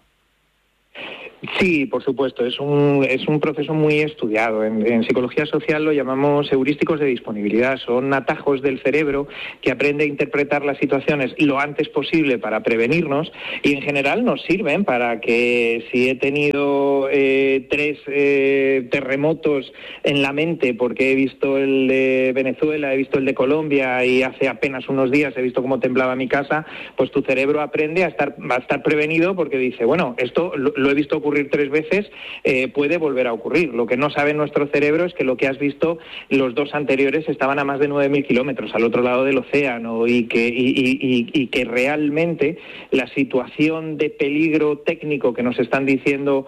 Speaker 1: Sí, por supuesto, es un, es un proceso muy estudiado. En, en psicología social lo llamamos heurísticos de disponibilidad. Son atajos del cerebro que aprende a interpretar las situaciones lo antes posible para prevenirnos y en general nos sirven para que si he tenido eh, tres eh, terremotos en la mente porque he visto el de Venezuela, he visto el de Colombia y hace apenas unos días he visto cómo temblaba mi casa, pues tu cerebro aprende a estar, a estar prevenido porque dice, bueno, esto lo, lo he visto ocurrir ocurrir tres veces, eh, puede volver a ocurrir. Lo que no sabe nuestro cerebro es que lo que has visto, los dos anteriores estaban a más de nueve mil kilómetros al otro lado del océano y que, y, y, y que realmente la situación de peligro técnico que nos están diciendo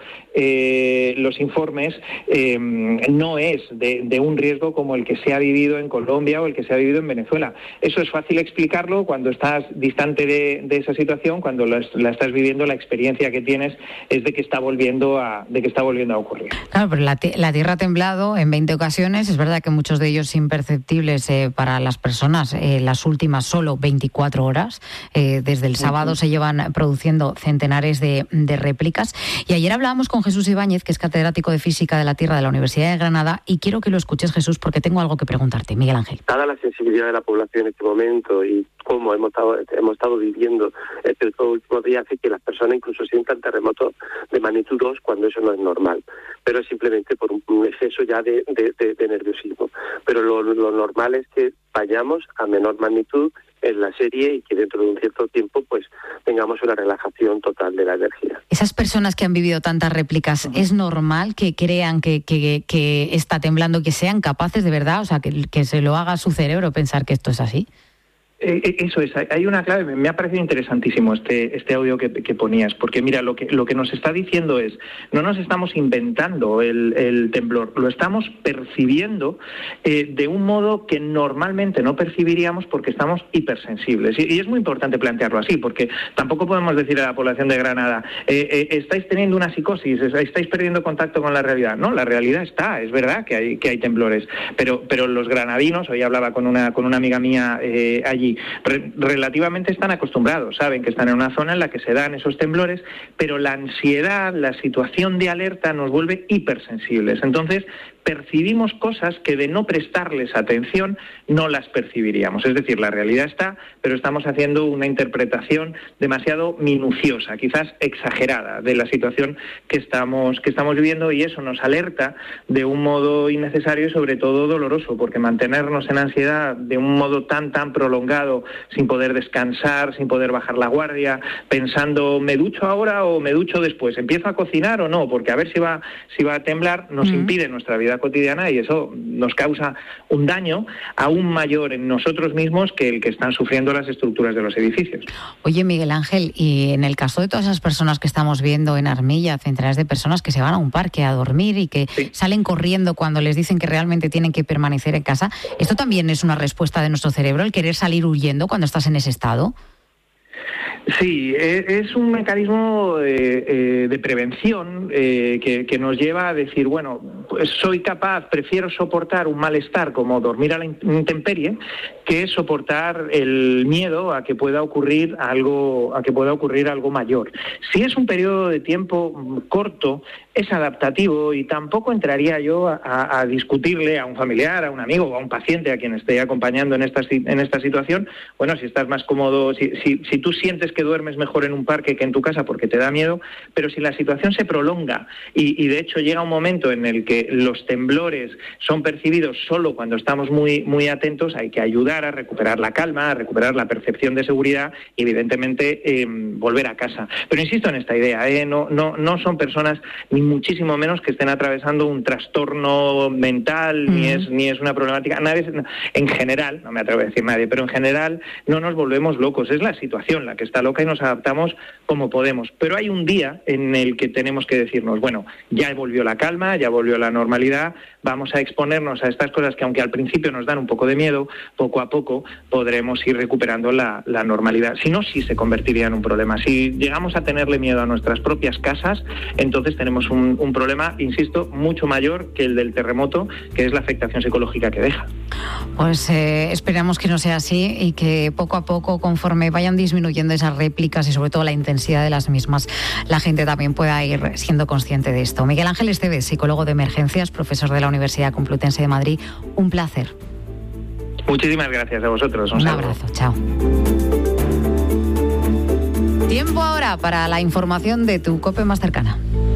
Speaker 1: eh, los informes eh, no es de, de un riesgo como el que se ha vivido en Colombia o el que se ha vivido en Venezuela. Eso es fácil explicarlo cuando estás distante de, de esa situación, cuando la, la estás viviendo, la experiencia que tienes es de que está volviendo a, de que está volviendo a ocurrir.
Speaker 2: Claro, pero la, la Tierra ha temblado en veinte ocasiones, es verdad que muchos de ellos imperceptibles eh, para las personas, eh, las últimas solo veinticuatro horas, eh, desde el sábado uh-huh. se llevan produciendo centenares de, de réplicas. Y ayer hablábamos con Jesús Ibáñez, que es catedrático de Física de la Tierra de la Universidad de Granada, y quiero que lo escuches, Jesús, porque tengo algo que preguntarte. Miguel Ángel.
Speaker 22: Dada la sensibilidad de la población en este momento y cómo hemos estado, hemos estado viviendo estos últimos días, hace que las personas incluso sientan terremotos de magnitud dos cuando eso no es normal, pero es simplemente por un, un exceso ya de, de, de, de nerviosismo. Pero lo, lo normal es que vayamos a menor magnitud en la serie y que dentro de un cierto tiempo pues tengamos una relajación total de la energía.
Speaker 2: Esas personas que han vivido tantas réplicas, uh-huh. ¿es normal que crean que, que, que está temblando, que sean capaces de verdad, o sea, que, que se lo haga su cerebro pensar que esto es así?
Speaker 1: Eh, eso es, hay una clave, me ha parecido interesantísimo este este audio que, que ponías, porque mira, lo que lo que nos está diciendo es, no nos estamos inventando el, el temblor, lo estamos percibiendo eh, de un modo que normalmente no percibiríamos porque estamos hipersensibles. Y, y es muy importante plantearlo así, porque tampoco podemos decir a la población de Granada, eh, eh, estáis teniendo una psicosis, estáis perdiendo contacto con la realidad. No, la realidad está, es verdad que hay que hay temblores, pero pero los granadinos, hoy hablaba con una con una amiga mía eh, allí, Re- relativamente están acostumbrados, saben que están en una zona en la que se dan esos temblores, pero la ansiedad, la situación de alerta nos vuelve hipersensibles. Entonces, percibimos cosas que de no prestarles atención no las percibiríamos. Es decir, la realidad está, pero estamos haciendo una interpretación demasiado minuciosa, quizás exagerada, de la situación que estamos, que estamos viviendo, y eso nos alerta de un modo innecesario y sobre todo doloroso, porque mantenernos en ansiedad de un modo tan, tan prolongado, sin poder descansar, sin poder bajar la guardia, pensando, ¿me ducho ahora o me ducho después? ¿Empiezo a cocinar o no? Porque a ver si va, si va a temblar, nos mm. impide nuestra vida cotidiana y eso nos causa un daño aún mayor en nosotros mismos que el que están sufriendo las estructuras de los edificios.
Speaker 2: Oye, Miguel Ángel, y en el caso de todas esas personas que estamos viendo en Armilla, centenares de personas que se van a un parque a dormir y que sí. salen corriendo cuando les dicen que realmente tienen que permanecer en casa, ¿esto también es una respuesta de nuestro cerebro, el querer salir huyendo cuando estás en ese estado?
Speaker 1: Sí, es un mecanismo eh, eh, de prevención eh, que, que nos lleva a decir, bueno, pues soy capaz, prefiero soportar un malestar como dormir a la intemperie que soportar el miedo a que pueda ocurrir algo, a que pueda ocurrir algo mayor. Si es un periodo de tiempo corto, es adaptativo y tampoco entraría yo a, a discutirle a un familiar, a un amigo o a un paciente a quien esté acompañando en esta, en esta situación, bueno, si estás más cómodo, si, si, si tú sientes que duermes mejor en un parque que en tu casa porque te da miedo, pero si la situación se prolonga y, y de hecho llega un momento en el que los temblores son percibidos solo cuando estamos muy, muy atentos, hay que ayudar a recuperar la calma, a recuperar la percepción de seguridad y evidentemente eh, volver a casa. Pero insisto en esta idea, ¿eh? no, no, no son personas ni muchísimo menos que estén atravesando un trastorno mental, mm. ni es ni es una problemática. Nadie, en general, no me atrevo a decir nadie, pero en general no nos volvemos locos. Es la situación la que está loca y nos adaptamos como podemos. Pero hay un día en el que tenemos que decirnos, bueno, ya volvió la calma, ya volvió la normalidad, vamos a exponernos a estas cosas que aunque al principio nos dan un poco de miedo, poco a poco podremos ir recuperando la, la normalidad. Si no, sí se convertiría en un problema. Si llegamos a tenerle miedo a nuestras propias casas, entonces tenemos un, un problema, insisto, mucho mayor que el del terremoto, que es la afectación psicológica que deja.
Speaker 2: Pues eh, esperamos que no sea así y que poco a poco, conforme vayan disminuyendo esas réplicas y sobre todo la intensidad de las mismas, la gente también pueda ir siendo consciente de esto. Miguel Ángel Esteves, psicólogo de emergencias, profesor de la Universidad Complutense de Madrid, un placer.
Speaker 1: Muchísimas gracias a vosotros.
Speaker 2: Un, un abrazo, chao. Tiempo ahora para la información de tu COPE más cercana.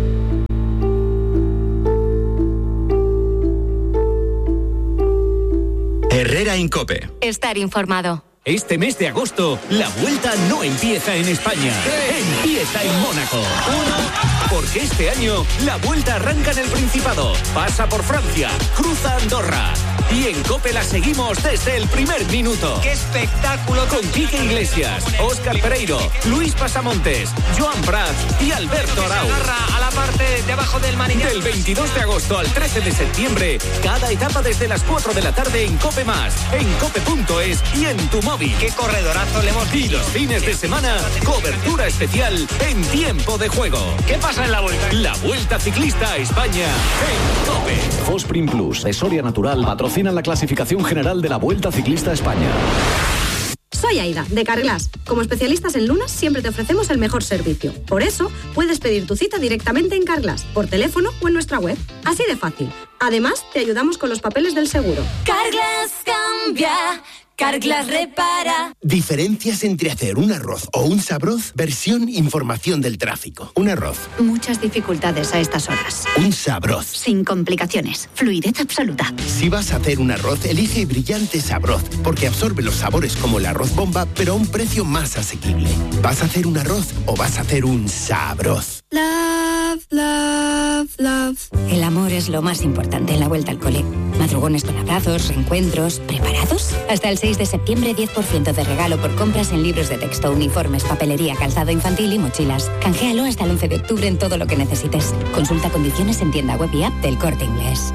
Speaker 4: Herrera Incope.
Speaker 5: Estar informado.
Speaker 3: Este mes de agosto, la vuelta no empieza en España, empieza en Mónaco. Porque este año, la vuelta arranca en el Principado, pasa por Francia, cruza Andorra. Y en COPE la seguimos desde el primer minuto. ¡Qué espectáculo! Con Quique Iglesias, Óscar Pereiro, Luis Pasamontes, Joan Prats y Alberto Arau.
Speaker 7: A la parte de abajo del manillar.
Speaker 3: Del veintidós de agosto al trece de septiembre, cada etapa desde las cuatro de la tarde en COPE Más, en cope punto es y en tu móvil.
Speaker 7: ¡Qué corredorazo le hemos
Speaker 3: Y los fines de semana, cobertura especial en tiempo de juego.
Speaker 7: ¿Qué pasa en la vuelta?
Speaker 3: La Vuelta Ciclista a España en COPE.
Speaker 23: Fosprin Plus de Soria Natural patrocina la clasificación general de la Vuelta Ciclista a España.
Speaker 24: Soy Aida, de Carglass. Como especialistas en lunas, siempre te ofrecemos el mejor servicio. Por eso, puedes pedir tu cita directamente en Carglass, por teléfono o en nuestra web. Así de fácil. Además, te ayudamos con los papeles del seguro.
Speaker 25: Carglass cambia. Carglass repara.
Speaker 26: Diferencias entre hacer un arroz o un sabroz, versión información del tráfico. Un arroz.
Speaker 24: Muchas dificultades a estas horas.
Speaker 26: Un sabroz.
Speaker 24: Sin complicaciones. Fluidez absoluta.
Speaker 26: Si vas a hacer un arroz, elige Brillante Sabroz, porque absorbe los sabores como el arroz bomba, pero a un precio más asequible. ¿Vas a hacer un arroz o vas a hacer un sabroz?
Speaker 25: Love, love, love.
Speaker 24: El amor es lo más importante en la vuelta al cole. Madrugones con abrazos, reencuentros, ¿preparados? Hasta el seis de septiembre, diez por ciento de regalo por compras en libros de texto, uniformes, papelería, calzado infantil y mochilas. Canjealo hasta el once de octubre en todo lo que necesites. Consulta condiciones en tienda web y app del Corte Inglés.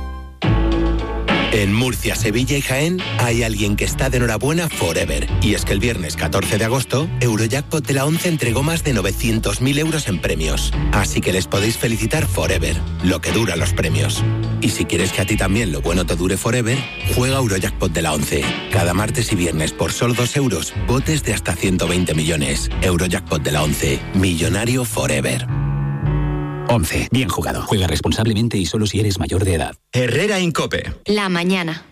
Speaker 27: En Murcia, Sevilla y Jaén hay alguien que está de enhorabuena forever. Y es que el viernes catorce de agosto, Eurojackpot de la once entregó más de novecientos mil euros en premios. Así que les podéis felicitar forever, lo que dura los premios. Y si quieres que a ti también lo bueno te dure forever, juega Eurojackpot de la once. Cada martes y viernes por solo dos euros, botes de hasta ciento veinte millones. Eurojackpot de la once, millonario forever.
Speaker 3: once. Bien jugado. Juega responsablemente y solo si eres mayor de edad.
Speaker 4: Herrera Incope.
Speaker 5: La mañana.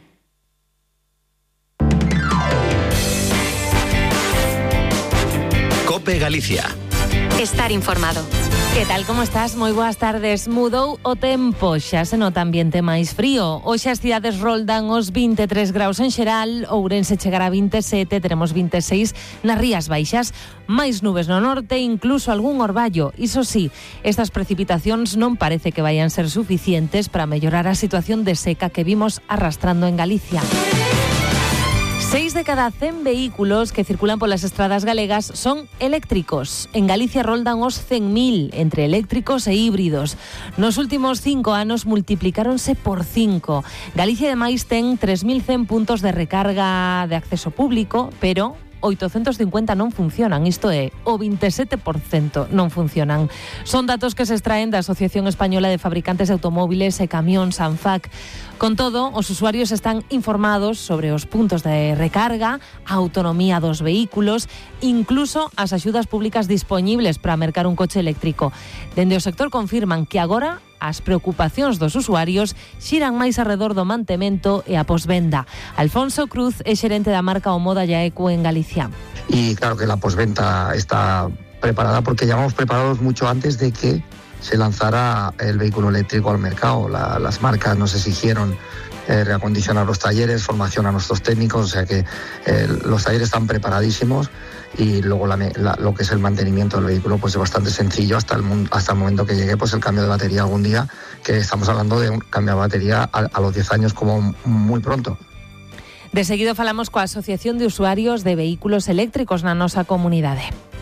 Speaker 4: COPE Galicia.
Speaker 5: Estar informado.
Speaker 28: Que tal, como estás? Moi boas tardes. Mudou o tempo, xa se nota ambiente máis frío. Hoxe as cidades roldan os vinte e tres graus en xeral, Ourense chegará a vinte e sete, teremos vinte e seis nas Rías Baixas, máis nubes no norte, incluso algún orballo. Iso sí, estas precipitacións non parece que vayan ser suficientes para mellorar a situación de seca que vimos arrastrando en Galicia. Seis de cada cen vehículos que circulan polas estradas galegas son eléctricos. En Galicia roldan os cen mil entre eléctricos e híbridos. Nos últimos cinco anos multiplicáronse por cinco. Galicia ademais ten tres mil cen puntos de recarga de acceso público, pero oitocentos cincuenta non funcionan, isto é, o veintisiete por ciento non funcionan. Son datos que se extraen da Asociación Española de Fabricantes de Automóviles e Camións, ANFAC. Con todo, os usuarios están informados sobre os puntos de recarga, a autonomía dos vehículos, incluso as axudas públicas dispoñibles para mercar un coche eléctrico. Dende o sector confirman que agora as preocupacións dos usuarios xiran máis arredor do mantemento e a posvenda. Alfonso Cruz é xerente da marca Omoda Yaecu en Galicia.
Speaker 6: Y claro que la posventa está preparada porque ya vamos preparados mucho antes de que se lanzara el vehículo eléctrico al mercado. La, las marcas nos exigieron eh, reacondicionar los talleres, formación a nuestros técnicos, o sea que eh, los talleres están preparadísimos y luego la, la, lo que es el mantenimiento del vehículo pues es bastante sencillo hasta el, hasta el momento que llegue pues el cambio de batería algún día, que estamos hablando de un cambio de batería a, a los diez años como muy pronto.
Speaker 28: De seguido falamos coa Asociación de Usuarios de Vehículos Eléctricos na nosa comunidade.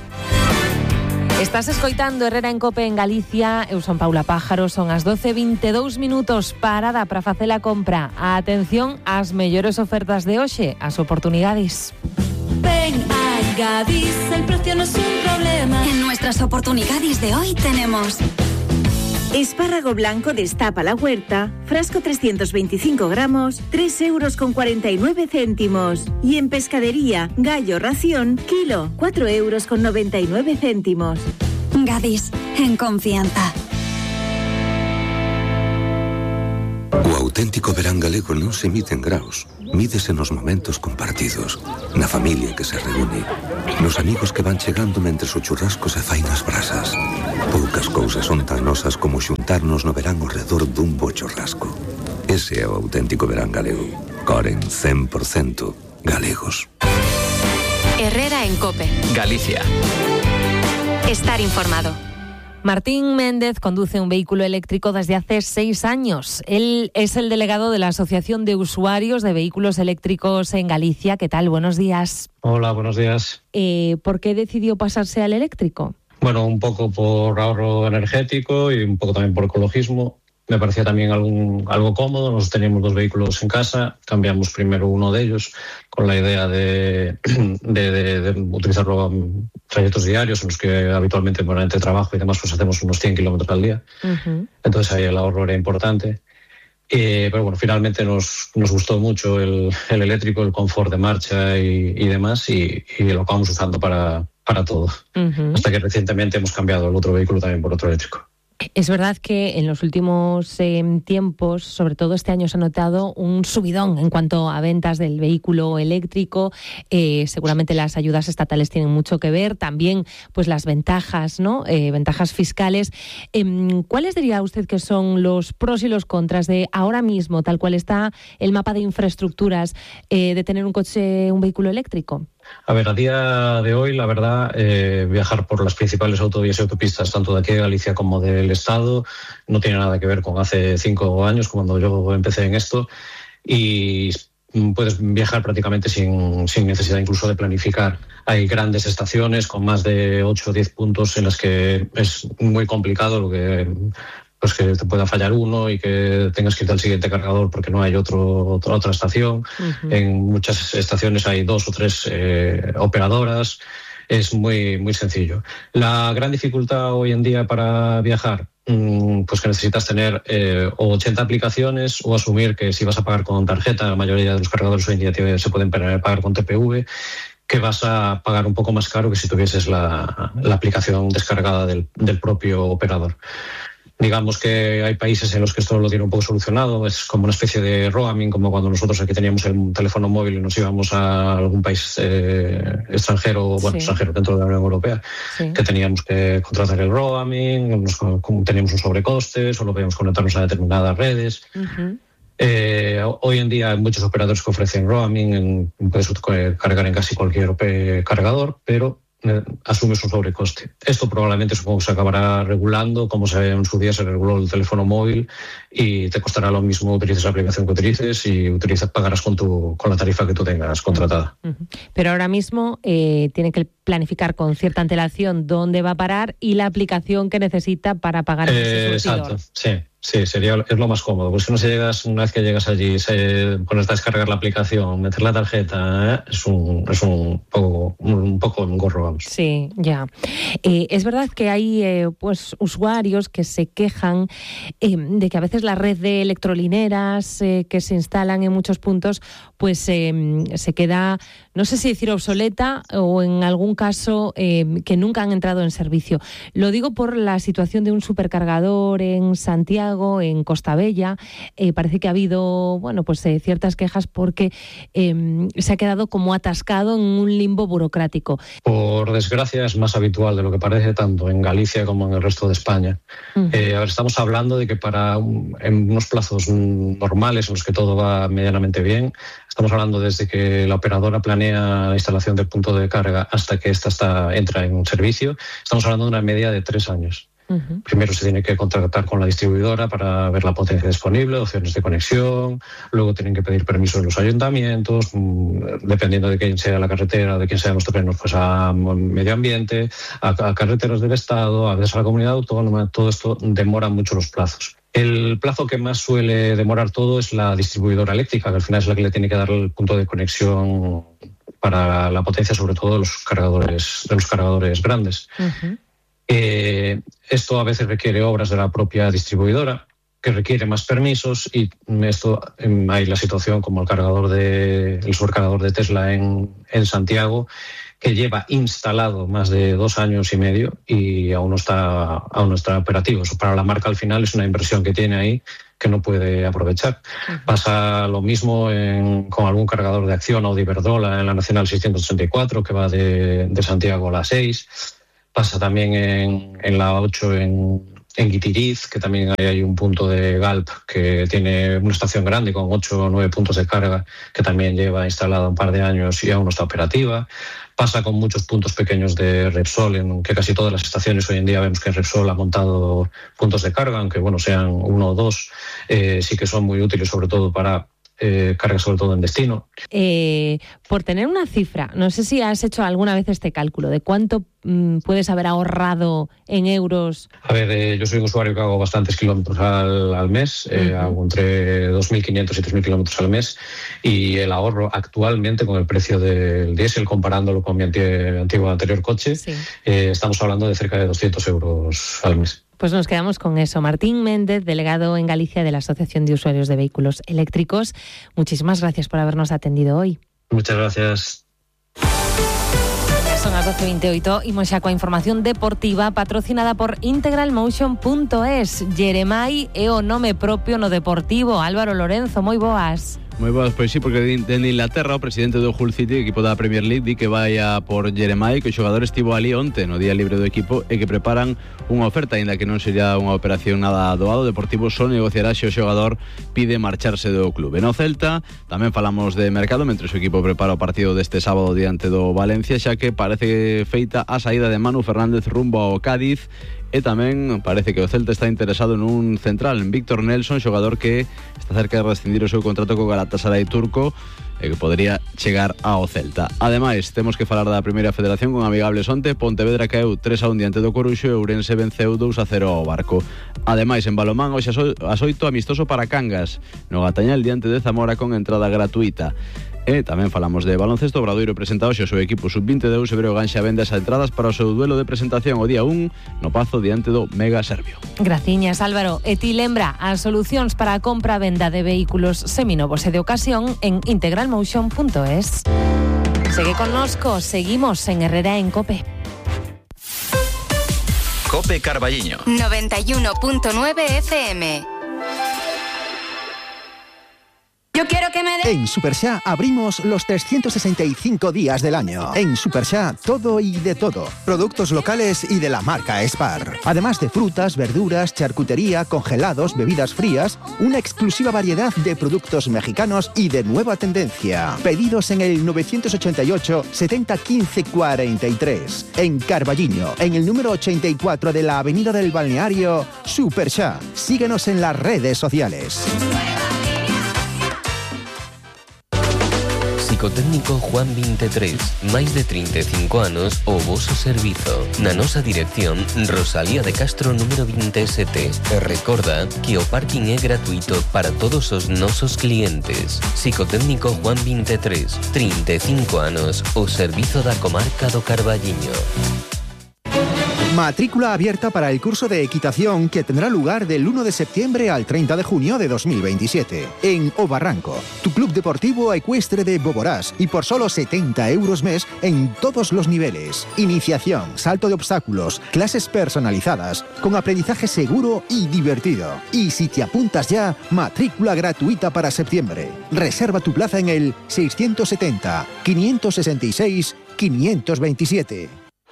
Speaker 28: Estás escoitando Herrera en Cope en Galicia. Eu son Paula Pájaro, son as doce e veintidous minutos, parada para facer a compra. A atención ás mellores ofertas de hoxe, as oportunidades.
Speaker 25: Ven a Gadis, el precio no es un problema.
Speaker 8: En nuestras oportunidades de hoy tenemos espárrago blanco destapa la huerta, frasco trescientos veinticinco gramos, tres euros con cuarenta y nueve céntimos. Y en pescadería, gallo ración, kilo, cuatro euros con noventa y nueve céntimos. Gadis, en confianza.
Speaker 9: O auténtico verán galego non se mide en graus, mídese nos momentos compartidos, na familia que se reúne, nos amigos que van chegando mentres o churrasco se fai nas brasas. Poucas cousas son tan nosas como xuntarnos no verán ao redor dun bo churrasco. Ese é o auténtico verán galego. Coren cen por cento galegos.
Speaker 5: Herrera en Cope.
Speaker 3: Galicia.
Speaker 5: Estar informado.
Speaker 28: Martín Méndez conduce un vehículo eléctrico desde hace seis años. Él es el delegado de la Asociación de Usuarios de Vehículos Eléctricos en Galicia. ¿Qué tal? Buenos días.
Speaker 10: Hola, buenos días.
Speaker 28: Eh, ¿Por qué decidió pasarse al eléctrico?
Speaker 10: Bueno, un poco por ahorro energético y un poco también por ecologismo. Me parecía también algún, algo cómodo. Nosotros teníamos dos vehículos en casa, cambiamos primero uno de ellos con la idea de, de, de, de utilizarlo en trayectos diarios en los que habitualmente durante trabajo y demás pues hacemos unos cien kilómetros al día. Uh-huh. Entonces ahí el ahorro era importante. Eh, pero bueno, finalmente nos, nos gustó mucho el, el eléctrico, el confort de marcha y, y demás y, y lo acabamos usando para, para todo. Uh-huh. Hasta que recientemente hemos cambiado el otro vehículo también por otro eléctrico.
Speaker 28: Es verdad que en los últimos eh, tiempos, sobre todo este año, se ha notado un subidón en cuanto a ventas del vehículo eléctrico. Eh, seguramente las ayudas estatales tienen mucho que ver, también pues las ventajas, ¿no? Eh, ventajas fiscales. Eh, ¿Cuáles diría usted que son los pros y los contras de ahora mismo, tal cual está el mapa de infraestructuras, eh, de tener un coche, un vehículo eléctrico?
Speaker 10: A ver, a día de hoy, la verdad, eh, viajar por las principales autovías y autopistas, tanto de aquí de Galicia como del Estado, no tiene nada que ver con hace cinco años, cuando yo empecé en esto, y puedes viajar prácticamente sin, sin necesidad incluso de planificar. Hay grandes estaciones con más de ocho o diez puntos en las que es muy complicado lo que... pues que te pueda fallar uno y que tengas que ir al siguiente cargador porque no hay otro, otra, otra estación. Uh-huh. En muchas estaciones hay dos o tres eh, operadoras. Es muy, muy sencillo. La gran dificultad hoy en día para viajar, mmm, pues que necesitas tener eh, o ochenta aplicaciones o asumir que si vas a pagar con tarjeta, la mayoría de los cargadores hoy en día te, se pueden pagar con T P V, que vas a pagar un poco más caro que si tuvieses la, la aplicación descargada del, del propio operador. Digamos que hay países en los que esto lo tiene un poco solucionado, es como una especie de roaming, como cuando nosotros aquí teníamos el teléfono móvil y nos íbamos a algún país eh, extranjero, bueno, sí. extranjero dentro de la Unión Europea, sí. que teníamos que contratar el roaming, nos, teníamos un sobrecoste, solo podíamos conectarnos a determinadas redes. Uh-huh. Eh, hoy en día hay muchos operadores que ofrecen roaming, en, puedes cargar en casi cualquier cargador, pero asumes un sobrecoste. Esto probablemente supongo que se acabará regulando, como se, en su día se reguló el teléfono móvil, y te costará lo mismo utilices la aplicación que utilices y utilizas, pagarás con tu con la tarifa que tú tengas contratada.
Speaker 28: Pero ahora mismo eh, tiene que planificar con cierta antelación dónde va a parar y la aplicación que necesita para pagar
Speaker 10: eh,
Speaker 28: ese surtidor.
Speaker 10: Exacto, sí. Sí, sería, es lo más cómodo. Pues si no se llegas, una vez que llegas allí, se pones a descargar la aplicación, meter la tarjeta, ¿eh? es un es un poco un poco un gorro, vamos.
Speaker 28: Sí, ya. Eh, es verdad que hay eh, pues usuarios que se quejan eh, de que a veces la red de electrolineras eh, que se instalan en muchos puntos, pues eh, se queda, no sé si decir obsoleta o en algún caso eh, que nunca han entrado en servicio. Lo digo por la situación de un supercargador en Santiago, en Costa Bella. Eh, parece que ha habido, bueno, pues eh, ciertas quejas porque eh, se ha quedado como atascado en un limbo burocrático.
Speaker 10: Por desgracia es más habitual de lo que parece, tanto en Galicia como en el resto de España. Uh-huh. Eh, a ver, estamos hablando de que para un, en unos plazos normales en los que todo va medianamente bien, estamos hablando desde que la operadora planea la instalación del punto de carga hasta que ésta está, entra en servicio, estamos hablando de una media de tres años. Uh-huh. Primero se tiene que contactar con la distribuidora para ver la potencia disponible, opciones de conexión, luego tienen que pedir permiso de los ayuntamientos, dependiendo de quién sea la carretera, de quién sean los terrenos, pues a medio ambiente, a, a carreteras del Estado, a veces a la comunidad autónoma. Todo esto demora mucho los plazos. El plazo que más suele demorar todo es la distribuidora eléctrica, que al final es la que le tiene que dar el punto de conexión para la potencia, sobre todo de los cargadores, de los cargadores grandes. Uh-huh. Eh, esto a veces requiere obras de la propia distribuidora, que requiere más permisos, y esto hay la situación como el cargador de el supercargador de Tesla en, en Santiago, que lleva instalado más de dos años y medio y aún no está aún no está operativo. Eso para la marca al final es una inversión que tiene ahí que no puede aprovechar. Uh-huh. Pasa lo mismo en, con algún cargador de Acción o de Iberdrola en la Nacional seiscientos ochenta y cuatro, que va de, de Santiago a la seis. Pasa también en, en la ocho en, en Guitiriz, que también hay, hay un punto de Galp que tiene una estación grande con ocho o nueve puntos de carga, que también lleva instalada un par de años y aún no está operativa. Pasa con muchos puntos pequeños de Repsol, en que casi todas las estaciones hoy en día vemos que Repsol ha montado puntos de carga, aunque bueno sean uno o dos, eh, sí que son muy útiles, sobre todo para Eh, carga, sobre todo en destino.
Speaker 28: Eh, por tener una cifra, no sé si has hecho alguna vez este cálculo de cuánto mm, puedes haber ahorrado en euros.
Speaker 10: A ver, eh, yo soy un usuario que hago bastantes kilómetros al, al mes, eh, uh-huh. hago entre dos mil quinientos y tres mil kilómetros al mes, y el ahorro actualmente con el precio del diésel, comparándolo con mi anti- antiguo anterior coche, sí. eh, estamos hablando de cerca de doscientos euros al mes.
Speaker 28: Pues nos quedamos con eso. Martín Méndez, delegado en Galicia de la Asociación de Usuarios de Vehículos Eléctricos, muchísimas gracias por habernos atendido hoy.
Speaker 10: Muchas gracias.
Speaker 28: Son as doce e vinte e oito, imos xa coa información deportiva patrocinada por integral motion punto es. Jeremai é o nome propio no Deportivo. Álvaro Lorenzo, moi boas.
Speaker 11: Moi boas, pois sí, porque de Inglaterra o presidente do Hull City, equipo da Premier League, di que vai a por Jeremai, que o xogador estivo ali onte no día libre do equipo e que preparan unha oferta, aínda que non sería unha operación nada doado. O Deportivo só negociará se o xogador pide marcharse do clube. No Celta tamén falamos de mercado, mentre o equipo prepara o partido deste sábado diante do Valencia, xa que parece feita a saída de Manu Fernández rumbo ao Cádiz. E tamén parece que o Celta está interesado nun central, en Víctor Nelson, xogador que está cerca de rescindir o seu contrato co Galatasaray turco e que podería chegar ao Celta. Ademais, temos que falar da Primeira Federación con amigables onte. Pontevedra caeu tres a un diante do Coruxo e Ourense venceu dous a cero ao Barco. Ademais, en balomán, hoxe ás oito amistoso para Cangas no Gatañal diante de Zamora con entrada gratuita. E tamén falamos de baloncesto. Obradoiro presenta hoxe o seu equipo sub vinte de Eusebio Ganxa vende as entradas para o seu duelo de presentación o día un no Pazo diante do Mega Serbio.
Speaker 28: Graciñas, Álvaro. E ti lembra as solucións para a compra e venda de vehículos seminovos e de ocasión en integral motion punto es. Segue connosco, seguimos en Herrera en Cope.
Speaker 3: Cope Carballiño
Speaker 5: noventa y uno punto nueve F M. Yo quiero que me de...
Speaker 12: En Supersha abrimos los trescientos sesenta y cinco días del año. En Supersha, todo y de todo. Productos locales y de la marca Spar. Además de frutas, verduras, charcutería, congelados, bebidas frías, una exclusiva variedad de productos mexicanos y de nueva tendencia. Pedidos en el novecientos ochenta y ocho, setenta, quince, cuarenta y tres. En Carballiño, en el número ochenta y cuatro de la Avenida del Balneario, Supersha. Síguenos en las redes sociales.
Speaker 13: Psicotécnico Juan veintitrés, máis de treinta e cinco anos o voso servizo. Na nosa dirección, Rosalía de Castro número veintisiete. E recorda que o parking é gratuito para todos os nosos clientes. Psicotécnico Juan veintitrés, treinta e cinco anos, o servizo da comarca do Carballiño.
Speaker 12: Matrícula abierta para el curso de equitación que tendrá lugar del uno de septiembre al treinta de junio de dos mil veintisiete en O Barranco, tu club deportivo ecuestre de Boborás, y por solo setenta euros mes en todos los niveles. Iniciación, salto de obstáculos, clases personalizadas, con aprendizaje seguro y divertido. Y si te apuntas ya, matrícula gratuita para septiembre. Reserva tu plaza en el seiscientos setenta, quinientos sesenta y seis, quinientos veintisiete.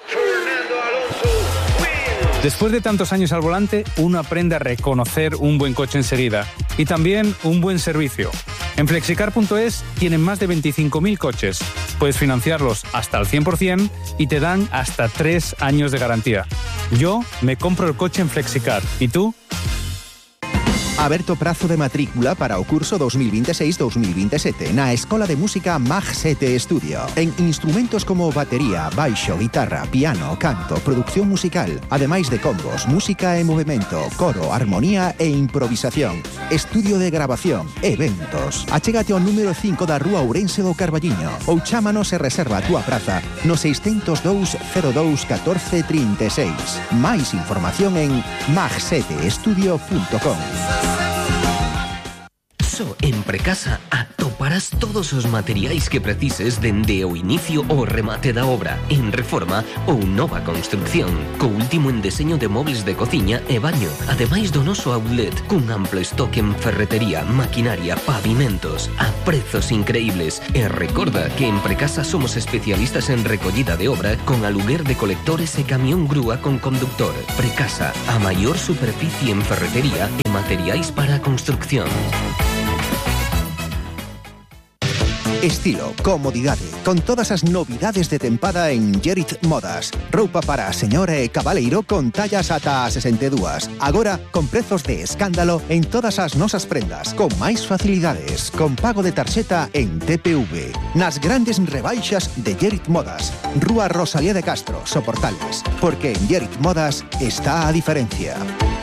Speaker 14: Después de tantos años al volante, uno aprende a reconocer un buen coche enseguida y también un buen servicio. En flexicar punto es tienen más de veinticinco mil coches. Puedes financiarlos hasta al cien por ciento y te dan hasta tres años de garantía. Yo me compro el coche en Flexicar. ¿Y tú?
Speaker 12: Aberto prazo de matrícula para o curso dos mil veintiséis dos mil veintisiete na Escola de Música Mag sete Estudio. En instrumentos como batería, baixo, guitarra, piano, canto, producción musical, ademais de combos, música e movimento, coro, armonía e improvisación, estudio de grabación, eventos. Achégate ao número cinco da Rúa Ourense do Carballiño ou chámanos e reserva a túa praza no seiscentos dous, cero dous, catorce, trinta e seis. Máis información en mag sete estudio punto com.
Speaker 13: So, en Precasa atoparás todos os materiais que precises dende o inicio ao remate da obra, en reforma ou nova construcción, co último en deseño de mobles de cociña e baño, ademais do noso outlet, cun amplo estoque en ferretería, maquinaria, pavimentos, a prezos increíbles. E recorda que en Precasa somos especialistas en recollida de obra con aluguer de colectores e camión grúa con conductor. Precasa, a maior superficie en ferretería e materiais para a construcción.
Speaker 12: Estilo, comodidade, con todas as novidades de tempada en Gerit Modas. Roupa para a señora e cabaleiro con tallas ata a sesenta e dúas. Agora, con prezos de escándalo en todas as nosas prendas, con máis facilidades, con pago de tarxeta en T P V. Nas grandes rebaixas de Gerit Modas. Rúa Rosalía de Castro, Soportales. Porque en Gerit Modas está a diferencia.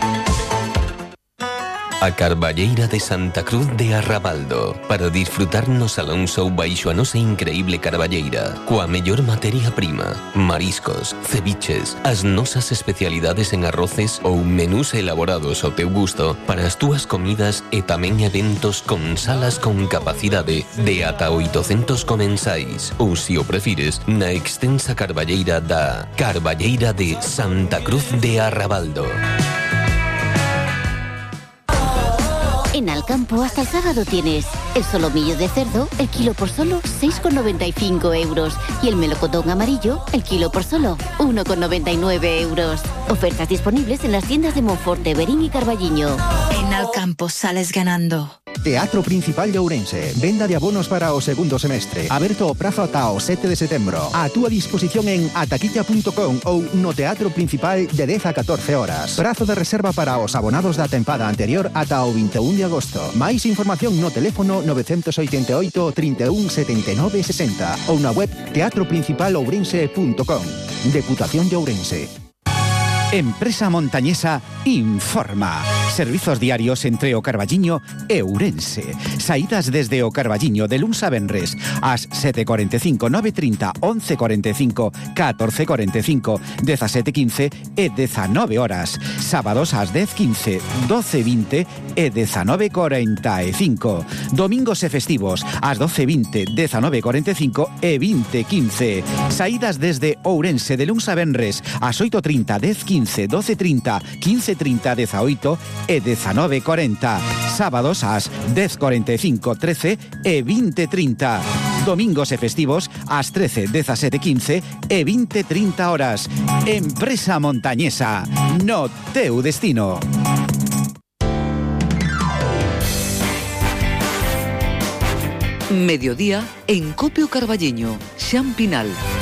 Speaker 13: A Carballeira de Santa Cruz de Arrabaldo, para disfrutar no Salón Show baixo a nosa increíble carballeira, coa mellor materia prima, mariscos, ceviches, as nosas especialidades en arroces ou menús elaborados ao teu gusto para as túas comidas e tamén eventos con salas con capacidade de ata oitocentos comensais, ou se o prefires, na extensa carballeira da Carballeira de Santa Cruz de Arrabaldo.
Speaker 15: En Alcampo hasta el sábado tienes el solomillo de cerdo, el kilo por solo seis con noventa y cinco euros y el melocotón amarillo, el kilo por solo uno con noventa y nueve euros. Ofertas disponibles en las tiendas de Monforte, Berín y Carballiño.
Speaker 16: En Alcampo sales ganando.
Speaker 12: Teatro Principal de Ourense. Venda de abonos para o segundo semestre. Aberto o prazo ata o sete de setembro. A túa disposición en ataquilla punto com ou no Teatro Principal de dez a catorce horas. Prazo de reserva para os abonados da tempada anterior ata o vinte e un de agosto. Máis información no teléfono novecentos oitenta e oito, trinta e un, setenta e nove, sesenta ou na web teatro principal ourense punto com. Deputación de Ourense. Empresa Montañesa informa. Servizos diarios entre o Carballiño e Ourense. Saídas desde o Carballiño de luns a venres ás sete e cuarenta e cinco, nove e trinta, once e cuarenta e cinco, catorce e cuarenta e cinco, dezasete e quince e dezanove horas. Sábados ás dez e quince, doce e vinte e dezanove e cuarenta e cinco. Domingos e festivos ás doce e vinte, dezanove e cuarenta e cinco e vinte e quince. Saídas desde Ourense de luns a venres ás oito e trinta, dez e quince, doce e trinta, quince e trinta, dezaoito e dezanove e cuarenta. Sábados ás dez e cuarenta e cinco, trece e vinte e trinta. Domingos e festivos ás trece, dezasete e quince e vinte e trinta horas. Empresa Montañesa, no teu destino.
Speaker 17: Mediodía en Copio Carballiño, Xan Pinal.